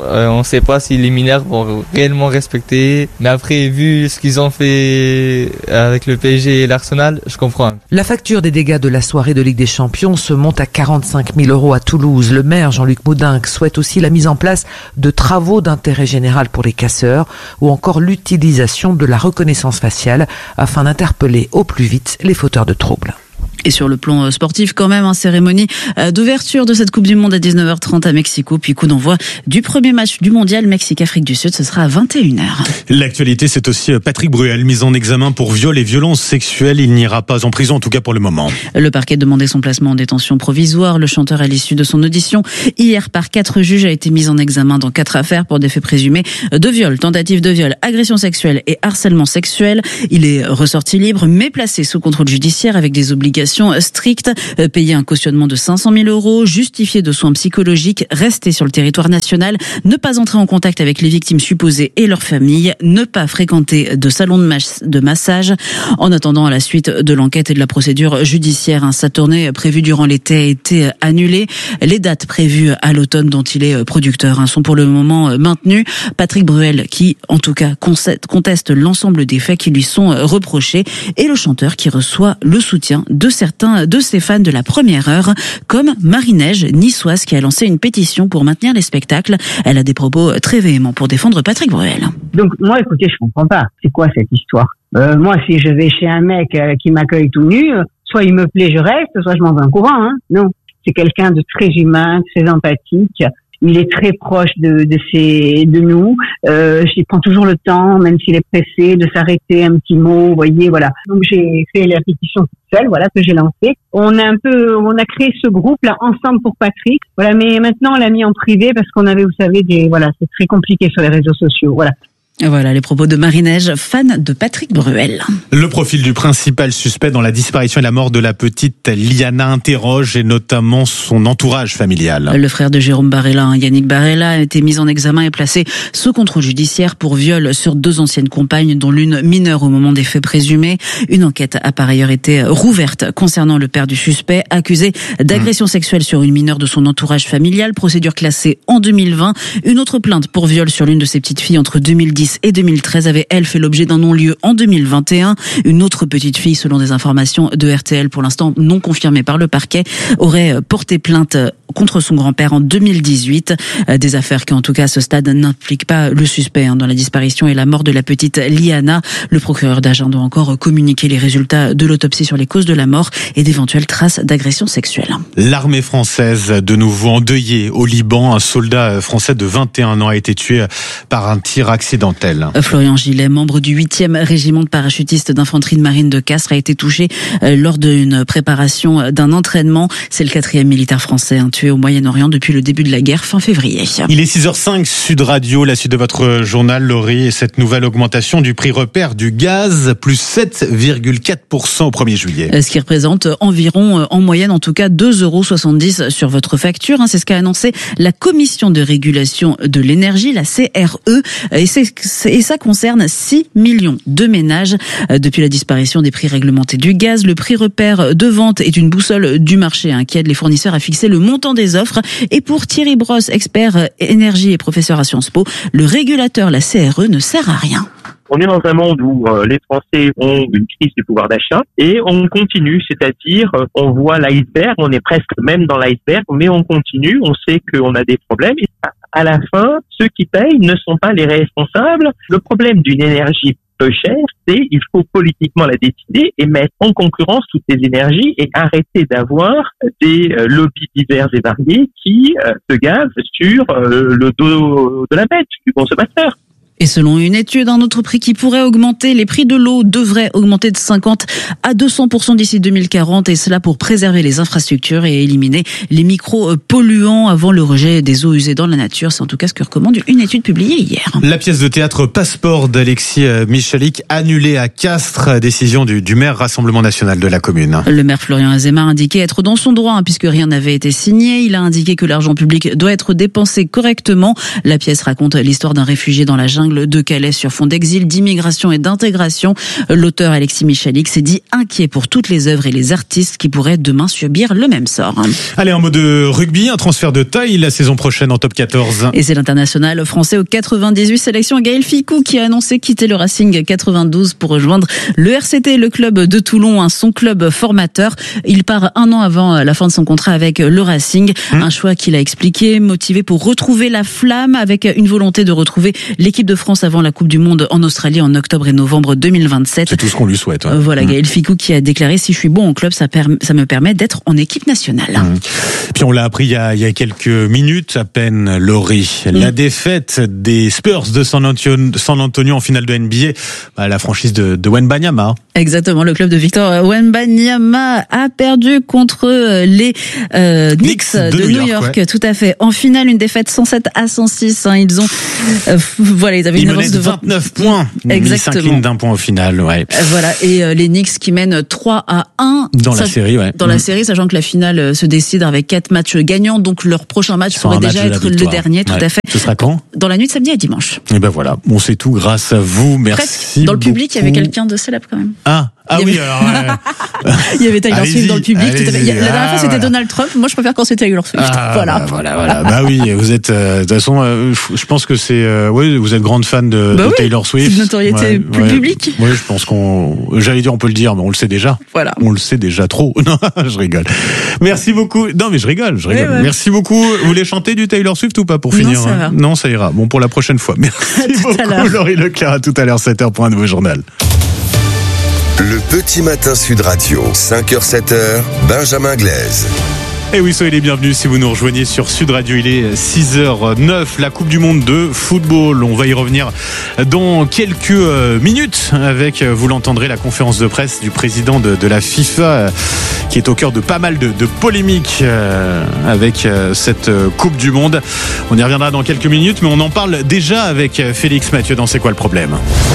Euh, on ne sait pas si les mineurs vont réellement respecter. Mais après, vu ce qu'ils ont fait avec le P S G et l'Arsenal, je comprends. La facture des dégâts de la soirée de Ligue des Champions se monte à quarante-cinq mille euros à Toulouse. Le maire Jean-Luc Moudinque souhaite aussi la mise en place de travaux d'intérêt général pour les casseurs ou encore l'utilisation de la reconnaissance faciale afin d'interpeller au plus vite les fauteurs de troubles. Et sur le plan sportif, quand même, hein, cérémonie d'ouverture de cette Coupe du Monde à dix-neuf heures trente à Mexico, puis coup d'envoi du premier match du Mondial Mexique-Afrique du Sud, ce sera à vingt et une heures. L'actualité, c'est aussi Patrick Bruel, mis en examen pour viol et violences sexuelles. Il n'ira pas en prison, en tout cas pour le moment. Le parquet demandait son placement en détention provisoire. Le chanteur, à l'issue de son audition hier par quatre juges, a été mis en examen dans quatre affaires pour des faits présumés de viol, tentative de viol, agression sexuelle et harcèlement sexuel. Il est ressorti libre, mais placé sous contrôle judiciaire avec des obligations strictes, payer un cautionnement de cinq cent mille euros, justifier de soins psychologiques, rester sur le territoire national, ne pas entrer en contact avec les victimes supposées et leurs familles, ne pas fréquenter de salons de, mas- de massage. En attendant, à la suite de l'enquête et de la procédure judiciaire, hein, sa tournée prévue durant l'été a été annulée. Les dates prévues à l'automne dont il est producteur hein, sont pour le moment maintenues. Patrick Bruel, qui en tout cas conteste l'ensemble des faits qui lui sont reprochés, et le chanteur qui reçoit le soutien de certains de ses fans de la première heure, comme Marie-Neige, niçoise, qui a lancé une pétition pour maintenir les spectacles. Elle a des propos très véhéments pour défendre Patrick Bruel. Donc moi, écoutez, je comprends pas. C'est quoi cette histoire ? euh, Moi, si je vais chez un mec euh, qui m'accueille tout nu, euh, soit il me plaît, je reste, soit je m'en vais en courant. Hein. Non, c'est quelqu'un de très humain, très empathique. Il est très proche de, de ses, de nous. Euh, il prend toujours le temps, même s'il est pressé, de s'arrêter un petit mot. Vous voyez, voilà. Donc j'ai fait la pétition toute seule, voilà, que j'ai lancée. On a un peu, on a créé ce groupe-là ensemble pour Patrick. Voilà, mais maintenant on l'a mis en privé parce qu'on avait, vous savez, des, voilà, c'est très compliqué sur les réseaux sociaux. Voilà. Voilà les propos de Marie-Neige, fan de Patrick Bruel. Le profil du principal suspect dans la disparition et la mort de la petite Liana interroge, et notamment son entourage familial. Le frère de Jérôme Barella, Yannick Barella, a été mis en examen et placé sous contrôle judiciaire pour viol sur deux anciennes compagnes, dont l'une mineure au moment des faits présumés. Une enquête a par ailleurs été rouverte concernant le père du suspect, accusé d'agression sexuelle sur une mineure de son entourage familial. Procédure classée en deux mille vingt. Une autre plainte pour viol sur l'une de ses petites filles entre deux mille dix et deux mille treize avait, elle, fait l'objet d'un non-lieu en deux mille vingt et un. Une autre petite fille, selon des informations de R T L, pour l'instant non confirmées par le parquet, aurait porté plainte contre son grand-père en deux mille dix-huit. Des affaires qui, en tout cas, à ce stade, n'impliquent pas le suspect hein, dans la disparition et la mort de la petite Liana. Le procureur d'Agen doit encore communiquer les résultats de l'autopsie sur les causes de la mort et d'éventuelles traces d'agression sexuelle. L'armée française, de nouveau endeuillée au Liban. Un soldat français de vingt et un ans a été tué par un tir accidentel. Florian Gillet, membre du huitième régiment de parachutistes d'infanterie de marine de Castres, a été touché lors d'une préparation d'un entraînement. C'est le quatrième militaire français hein, tué au Moyen-Orient depuis le début de la guerre, fin février. Il est six heures cinq, Sud Radio, la suite de votre journal, Laurie, et cette nouvelle augmentation du prix repère du gaz, plus sept virgule quatre pour cent au premier juillet. Ce qui représente environ, en moyenne en tout cas, deux euros soixante-dix sur votre facture. Hein. C'est ce qu'a annoncé la Commission de régulation de l'énergie, la C R E, et c'est Et ça concerne six millions de ménages. Depuis la disparition des prix réglementés du gaz, le prix repère de vente est une boussole du marché hein, qui aide les fournisseurs à fixer le montant des offres. Et pour Thierry Brosse, expert énergie et professeur à Sciences Po, le régulateur, la C R E, ne sert à rien. On est dans un monde où euh, les Français ont une crise du pouvoir d'achat et on continue, c'est-à-dire euh, on voit l'iceberg, on est presque même dans l'iceberg, mais on continue, on sait qu'on a des problèmes et à la fin, ceux qui payent ne sont pas les responsables. Le problème d'une énergie peu chère, c'est il faut politiquement la décider et mettre en concurrence toutes les énergies et arrêter d'avoir des euh, lobbies divers et variés qui euh, se gavent sur euh, le dos de la bête, du consommateur. Et selon une étude, un autre prix qui pourrait augmenter, les prix de l'eau devraient augmenter de cinquante à deux cents pour cent d'ici deux mille quarante, et cela pour préserver les infrastructures et éliminer les micro-polluants avant le rejet des eaux usées dans la nature. C'est en tout cas ce que recommande une étude publiée hier. La pièce de théâtre Passeport d'Alexis Michalik annulée à Castres, décision du, du maire Rassemblement National de la commune. Le maire Florian Azéma a indiqué être dans son droit hein, puisque rien n'avait été signé. Il a indiqué que l'argent public doit être dépensé correctement. La pièce raconte l'histoire d'un réfugié dans la jungle jungle de Calais sur fond d'exil, d'immigration et d'intégration. L'auteur Alexis Michalik s'est dit inquiet pour toutes les œuvres et les artistes qui pourraient demain subir le même sort. Allez, en mode rugby, un transfert de taille la saison prochaine en top quatorze. Et c'est l'international français au quatre-vingt-dix-huit sélection Gaël Ficou qui a annoncé quitter le Racing quatre-vingt-douze pour rejoindre le R C T, le club de Toulon, son club formateur. Il part un an avant la fin de son contrat avec le Racing. Mmh. Un choix qu'il a expliqué, motivé pour retrouver la flamme avec une volonté de retrouver l'équipe de France avant la Coupe du Monde en Australie en octobre et novembre deux mille vingt-sept. C'est tout ce qu'on lui souhaite. Ouais. Voilà, mmh. Gaël Ficou qui a déclaré: si je suis bon au club, ça, per- ça me permet d'être en équipe nationale. Mmh. Puis on l'a appris il y a, il y a quelques minutes à peine, Laurie. Mmh. La défaite des Spurs de San Antonio, San Antonio en finale de N B A, bah, la franchise de, de Wembanyama. Exactement, le club de Victor Wembanyama a perdu contre les euh, Knicks de, de New York, York ouais. Tout à fait. En finale, une défaite cent sept à cent six. Hein, ils ont, euh, voilà, ils avaient ils une avance de vingt-neuf points. Exactement. Ils s'inclinent d'un point au final, ouais. Euh, voilà, et euh, les Knicks qui mènent trois à un dans la série, ouais. Dans mmh. la série, sachant que la finale se décide avec quatre matchs gagnants, donc leur prochain match pourrait déjà match être le dernier, tout ouais. à fait. Ce sera quand ? Dans la nuit de samedi à dimanche. Et ben voilà, on sait tout grâce à vous. Merci. Presque. Dans le public, il y avait quelqu'un de célèbre quand même. Ah. Ah oui, alors. Euh... il y avait Taylor Swift dans le public. Tout à fait. La dernière ah, fois, c'était voilà. Donald Trump. Moi, je préfère quand c'était Taylor Swift. Ah, voilà. Bah, voilà, voilà. Bah oui, vous êtes. Euh, de toute façon, euh, je pense que c'est. Euh, oui, vous êtes grande fan de, bah de oui, Taylor Swift. C'est une notoriété ouais, plus ouais, publique. Oui, je pense qu'on. J'allais dire, on peut le dire, mais on le sait déjà. Voilà. On le sait déjà trop. Non, je rigole. Merci beaucoup. Non, mais je rigole, je rigole. Ouais. Merci beaucoup. Vous voulez chanter du Taylor Swift ou pas pour finir? Non, ça va. Non, ça ira. Bon, pour la prochaine fois. Merci beaucoup, Laurie Leclerc. À tout à l'heure, sept heures pour un nouveau journal. Le Petit Matin Sud Radio, cinq heures sept heures, Benjamin Glaise. Et oui, soyez les bienvenus si vous nous rejoignez sur Sud Radio. Il est six heures neuf, la Coupe du Monde de football. On va y revenir dans quelques minutes avec, vous l'entendrez, la conférence de presse du président de, de la FIFA qui est au cœur de pas mal de, de polémiques avec cette Coupe du Monde. On y reviendra dans quelques minutes, mais on en parle déjà avec Félix Mathieu dans C'est quoi le problème ?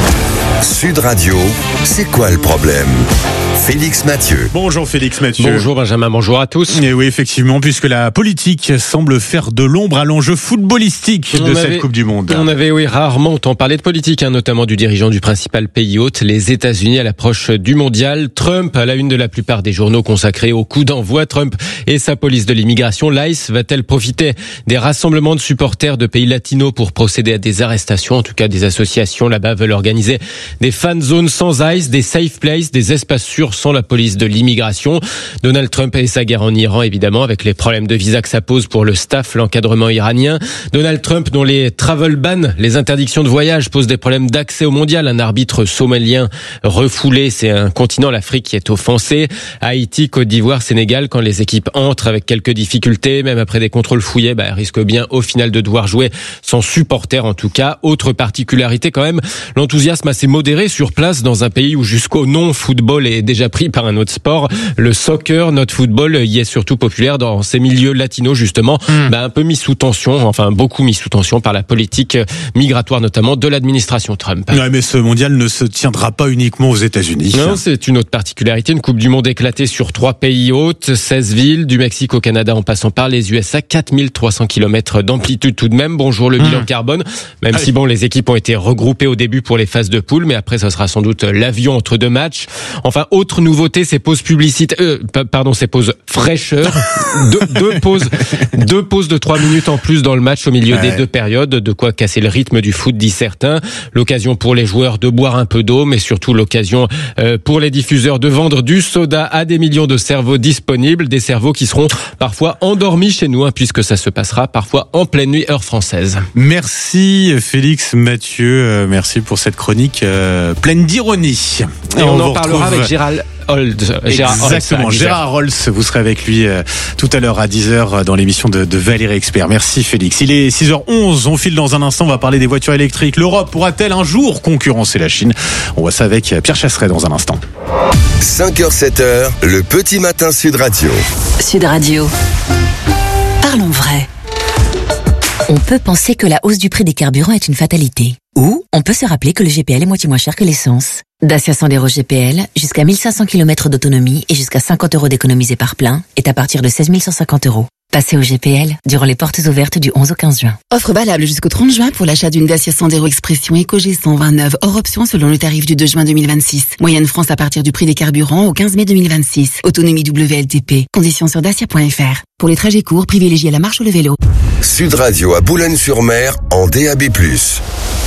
Sud Radio, c'est quoi le problème ? Félix Mathieu. Bonjour Félix Mathieu. Bonjour Benjamin, bonjour à tous. Et oui, effectivement, puisque la politique semble faire de l'ombre à l'enjeu footballistique de on cette avait, Coupe du Monde. On avait oui rarement entendu parler de politique, hein, notamment du dirigeant du principal pays hôte, les États-Unis, à l'approche du mondial. Trump à la une de la plupart des journaux consacrés au coup d'envoi. Trump et sa police de l'immigration, l'I C E, va-t-elle profiter des rassemblements de supporters de pays latinos pour procéder à des arrestations? En tout cas, des associations là-bas veulent organiser des fan zones sans I C E, des safe places, des espaces sûrs sans la police de l'immigration. Donald Trump et sa guerre en Iran, évidemment, avec les problèmes de visa que ça pose pour le staff, l'encadrement iranien. Donald Trump, dont les travel bans, les interdictions de voyage, posent des problèmes d'accès au mondial. Un arbitre somalien refoulé, c'est un continent, l'Afrique, qui est offensé. Haïti, Côte d'Ivoire, Sénégal, quand les équipes entrent avec quelques difficultés, même après des contrôles fouillés, bah, elles risquent bien au final de devoir jouer sans supporters en tout cas. Autre particularité quand même, l'enthousiasme assez modéré sur place dans un pays où jusqu'au non-football est déjà pris par un autre sport. Le soccer, notre football, y est surtout populaire dans ces milieux latinos justement, mmh. bah, un peu mis sous tension, enfin beaucoup mis sous tension par la politique migratoire notamment de l'administration Trump. Ouais, mais ce mondial ne se tiendra pas uniquement aux États-Unis. Non, c'est une autre particularité, une Coupe du Monde éclatée sur trois pays hôtes, seize villes, du Mexique au Canada en passant par les U S A, quatre mille trois cents kilomètres d'amplitude tout de même. Bonjour le mmh. bilan carbone, même Allez. si bon, les équipes ont été regroupées au début pour les phases de poule, mais après ça sera sans doute l'avion entre deux matchs. Enfin, autre nouveauté, ces pauses publicitaires, euh, pardon, ces pauses fraîcheur, deux, deux pauses, deux pauses de trois minutes en plus dans le match au milieu ouais. des deux périodes, de quoi casser le rythme du foot, disent certains. L'occasion pour les joueurs de boire un peu d'eau, mais surtout l'occasion euh, pour les diffuseurs de vendre du soda à des millions de cerveaux disponibles, des cerveaux qui seront parfois endormis chez nous, hein, puisque ça se passera parfois en pleine nuit heure française. Merci Félix Mathieu, euh, merci pour cette chronique euh, pleine d'ironie. Et, Et on, on en parlera retrouve... avec Gérald Holt. Gérard Exactement, Holtz, Gérard Holtz, vous serez avec lui euh, tout à l'heure à dix heures dans l'émission de, de Valérie Expert. Merci Félix. Il est six heures onze, on file dans un instant, on va parler des voitures électriques. L'Europe pourra-t-elle un jour concurrencer la Chine? On voit ça avec Pierre Chasseret dans un instant. cinq heures sept heures, le Petit Matin Sud Radio. Sud Radio. Parlons vrai. On peut penser que la hausse du prix des carburants est une fatalité. Ou on peut se rappeler que le G P L est moitié moins cher que l'essence. Dacia Sandero G P L, jusqu'à mille cinq cents kilomètres d'autonomie et jusqu'à cinquante euros d'économisés par plein, est à partir de seize mille cent cinquante euros. Passez au G P L durant les portes ouvertes du onze au quinze juin. Offre valable jusqu'au trente juin pour l'achat d'une Dacia Sandero Expression Eco G cent vingt-neuf hors option selon le tarif du deux juin deux mille vingt-six. Moyenne France à partir du prix des carburants au quinze mai deux mille vingt-six. Autonomie W L T P. Conditions sur dacia point f r. Pour les trajets courts, privilégiez la marche ou le vélo. Sud Radio à Boulogne-sur-Mer en D A B plus.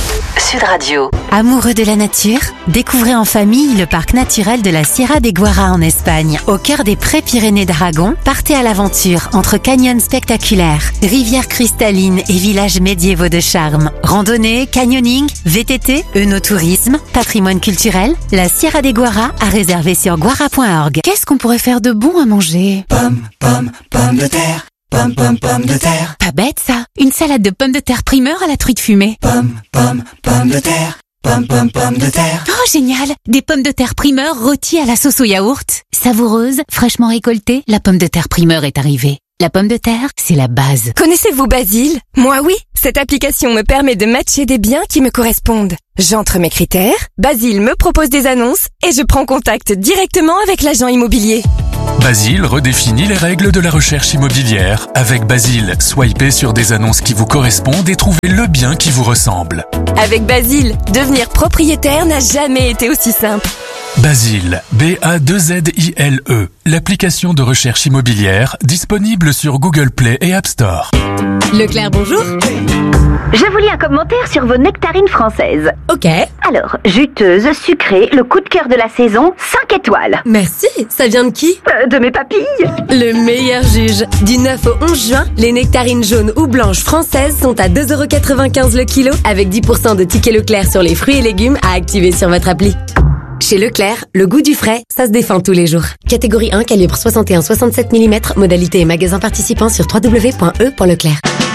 Sud Radio. Amoureux de la nature, découvrez en famille le parc naturel de la Sierra de Guara en Espagne. Au cœur des Pré-Pyrénées d'Aragon, partez à l'aventure entre canyons spectaculaires, rivières cristallines et villages médiévaux de charme. Randonnée, canyoning, V T T, œnotourisme, patrimoine culturel, la Sierra de Guara a réservé sur guara point org. Qu'est-ce qu'on pourrait faire de bon à manger? Pomme, pomme, pomme de terre. Pomme, pomme, pomme de terre. Pas bête ça. Une salade de pommes de terre primeur à la truite fumée. Pomme, pomme, pomme de terre. Pomme, pomme, pomme de terre. Oh génial. Des pommes de terre primeur rôties à la sauce au yaourt. Savoureuse, fraîchement récoltée, la pomme de terre primeur est arrivée. La pomme de terre, c'est la base. Connaissez-vous Basile? Moi oui. Cette application me permet de matcher des biens qui me correspondent. J'entre mes critères, Basile me propose des annonces et je prends contact directement avec l'agent immobilier. Basile redéfinit les règles de la recherche immobilière. Avec Basile, swipez sur des annonces qui vous correspondent et trouvez le bien qui vous ressemble. Avec Basile, devenir propriétaire n'a jamais été aussi simple. Basile, B A deux Z I L E, l'application de recherche immobilière disponible sur Google Play et App Store. Leclerc, bonjour. Je vous lis un commentaire sur vos nectarines françaises. Ok. Alors, juteuse, sucrée, le coup de cœur de la saison, cinq étoiles. Merci, ça vient de qui? euh, De mes papilles. Le meilleur juge. Du neuf au onze juin, les nectarines jaunes ou blanches françaises sont à deux euros quatre-vingt-quinze le kilo, avec dix pour cent de tickets Leclerc sur les fruits et légumes à activer sur votre appli. Chez Leclerc, le goût du frais, ça se défend tous les jours. Catégorie un, calibre soixante et un virgule soixante-sept millimètres, modalité et magasin participant sur w w w point e point leclerc.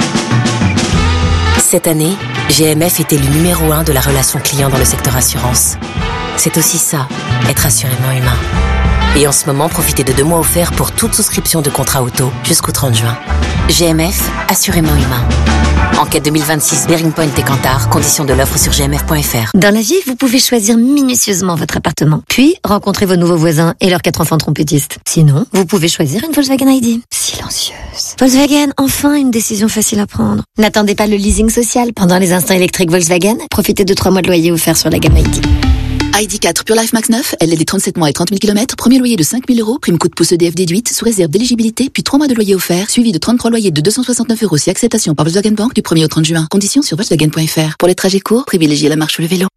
Cette année, G M F est élu numéro un de la relation client dans le secteur assurance. C'est aussi ça, être assurément humain. Et en ce moment, profitez de deux mois offerts pour toute souscription de contrat auto jusqu'au trente juin. G M F, assurément humain. Enquête deux mille vingt-six, Bearing Point et Kantar, conditions de l'offre sur g m f point f r. Dans la vie, vous pouvez choisir minutieusement votre appartement, puis rencontrer vos nouveaux voisins et leurs quatre enfants trompettistes. Sinon, vous pouvez choisir une Volkswagen I D. Silencieuse. Volkswagen, enfin une décision facile à prendre. N'attendez pas le leasing social. Pendant les instants électriques Volkswagen, profitez de trois mois de loyer offerts sur la gamme I D. I D quatre Pure Life Max neuf, L L D trente-sept mois et trente mille kilomètres, premier loyer de cinq mille euros, prime coup de pouce E D F déduite, sous réserve d'éligibilité, puis trois mois de loyer offert, suivi de trente-trois loyers de deux cent soixante-neuf euros si acceptation par Volkswagen Bank du premier au trente juin. Conditions sur volkswagen point f r. Pour les trajets courts, privilégiez la marche ou le vélo.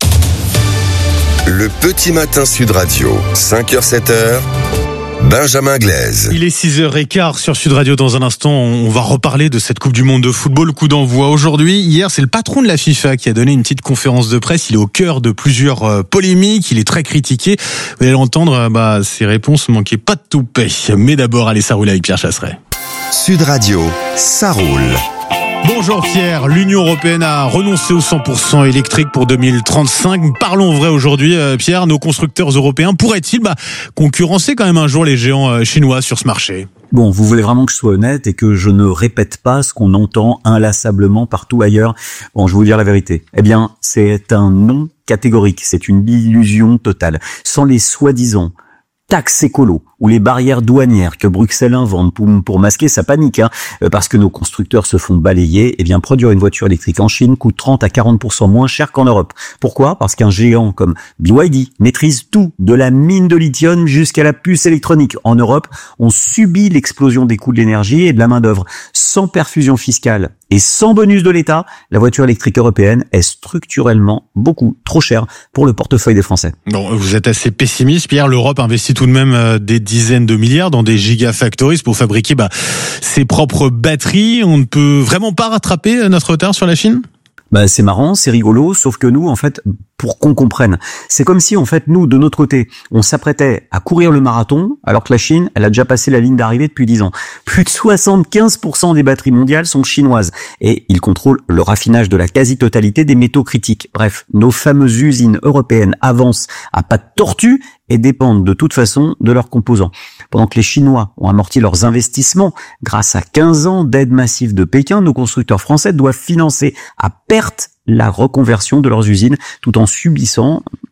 Le petit matin Sud Radio, cinq heures sept heures. Benjamin Glaise. Il est six heures quinze sur Sud Radio. Dans un instant, on va reparler de cette Coupe du Monde de football. Coup d'envoi aujourd'hui. Hier, c'est le patron de la FIFA qui a donné une petite conférence de presse. Il est au cœur de plusieurs polémiques. Il est très critiqué. Vous allez l'entendre, bah, ses réponses manquaient pas de toupet. Mais d'abord, allez, ça roule avec Pierre Chasseret. Sud Radio, ça roule. Bonjour Pierre, l'Union Européenne a renoncé au cent pour cent électrique pour deux mille trente-cinq. Parlons vrai aujourd'hui, Pierre, nos constructeurs européens pourraient-ils bah, concurrencer quand même un jour les géants chinois sur ce marché ? Bon, vous voulez vraiment que je sois honnête et que je ne répète pas ce qu'on entend inlassablement partout ailleurs. Bon, je vais vous dire la vérité. Eh bien, c'est un non catégorique, c'est une illusion totale. Sans les soi-disant taxes écolo ou les barrières douanières que Bruxelles invente pour, pour masquer sa panique, hein, parce que nos constructeurs se font balayer, eh bien produire une voiture électrique en Chine coûte trente à quarante pour cent moins cher qu'en Europe. Pourquoi ? Parce qu'un géant comme B Y D maîtrise tout, de la mine de lithium jusqu'à la puce électronique. En Europe, on subit l'explosion des coûts de l'énergie et de la main-d'œuvre. Sans perfusion fiscale et sans bonus de l'État, la voiture électrique européenne est structurellement beaucoup trop chère pour le portefeuille des Français. Bon, vous êtes assez pessimiste, Pierre. L'Europe investit tout de même des dizaines de milliards dans des gigafactories pour fabriquer bah, ses propres batteries. On ne peut vraiment pas rattraper notre retard sur la Chine ? Bah, c'est marrant, c'est rigolo, sauf que nous, en fait, pour qu'on comprenne, c'est comme si, en fait, nous, de notre côté, on s'apprêtait à courir le marathon, alors que la Chine, elle a déjà passé la ligne d'arrivée depuis dix ans. Plus de soixante-quinze pour cent des batteries mondiales sont chinoises, et ils contrôlent le raffinage de la quasi-totalité des métaux critiques. Bref, nos fameuses usines européennes avancent à pas de tortue et dépendent de toute façon de leurs composants. Pendant que les Chinois ont amorti leurs investissements grâce à quinze ans d'aide massive de Pékin, nos constructeurs français doivent financer à perte la reconversion de leurs usines tout en subissant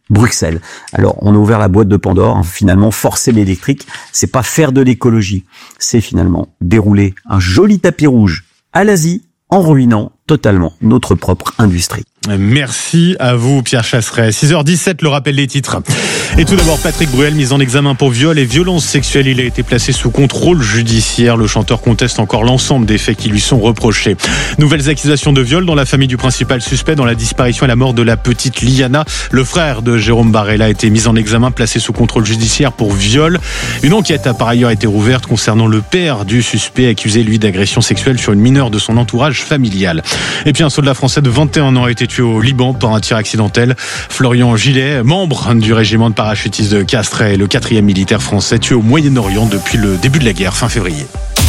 Bruxelles. Alors, on a ouvert la boîte de Pandore. Hein. Finalement, forcer l'électrique, c'est pas faire de l'écologie. C'est finalement dérouler un joli tapis rouge à l'Asie en ruinant totalement notre propre industrie. Merci à vous, Pierre Chasseret. six heures dix-sept, le rappel des titres. Et tout d'abord, Patrick Bruel, mis en examen pour viol et violence sexuelle. Il a été placé sous contrôle judiciaire. Le chanteur conteste encore l'ensemble des faits qui lui sont reprochés. Nouvelles accusations de viol dans la famille du principal suspect dans la disparition et la mort de la petite Liana. Le frère de Jérôme Barella a été mis en examen, placé sous contrôle judiciaire pour viol. Une enquête a par ailleurs été rouverte concernant le père du suspect, accusé, lui, d'agression sexuelle sur une mineure de son entourage familial. Et puis un soldat français de vingt et un ans a été tué au Liban par un tir accidentel. Florian Gillet, membre du régiment de parachutistes de Castres, est le quatrième militaire français tué au Moyen-Orient depuis le début de la guerre, fin février.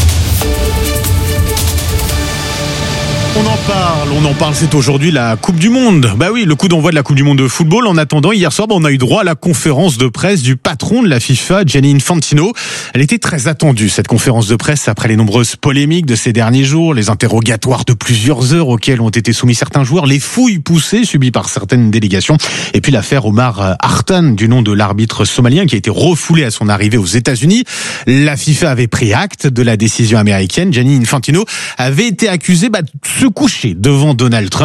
On en parle, on en parle, c'est aujourd'hui la Coupe du Monde. Bah oui, le coup d'envoi de la Coupe du Monde de football. En attendant, hier soir, bah, on a eu droit à la conférence de presse du patron de la FIFA, Gianni Infantino. Elle était très attendue, cette conférence de presse, après les nombreuses polémiques de ces derniers jours, les interrogatoires de plusieurs heures auxquels ont été soumis certains joueurs, les fouilles poussées subies par certaines délégations, et puis l'affaire Omar Hartan, du nom de l'arbitre somalien, qui a été refoulé à son arrivée aux États-Unis. La FIFA avait pris acte de la décision américaine. Gianni Infantino avait été accusé bah, de se coucher devant Donald Trump.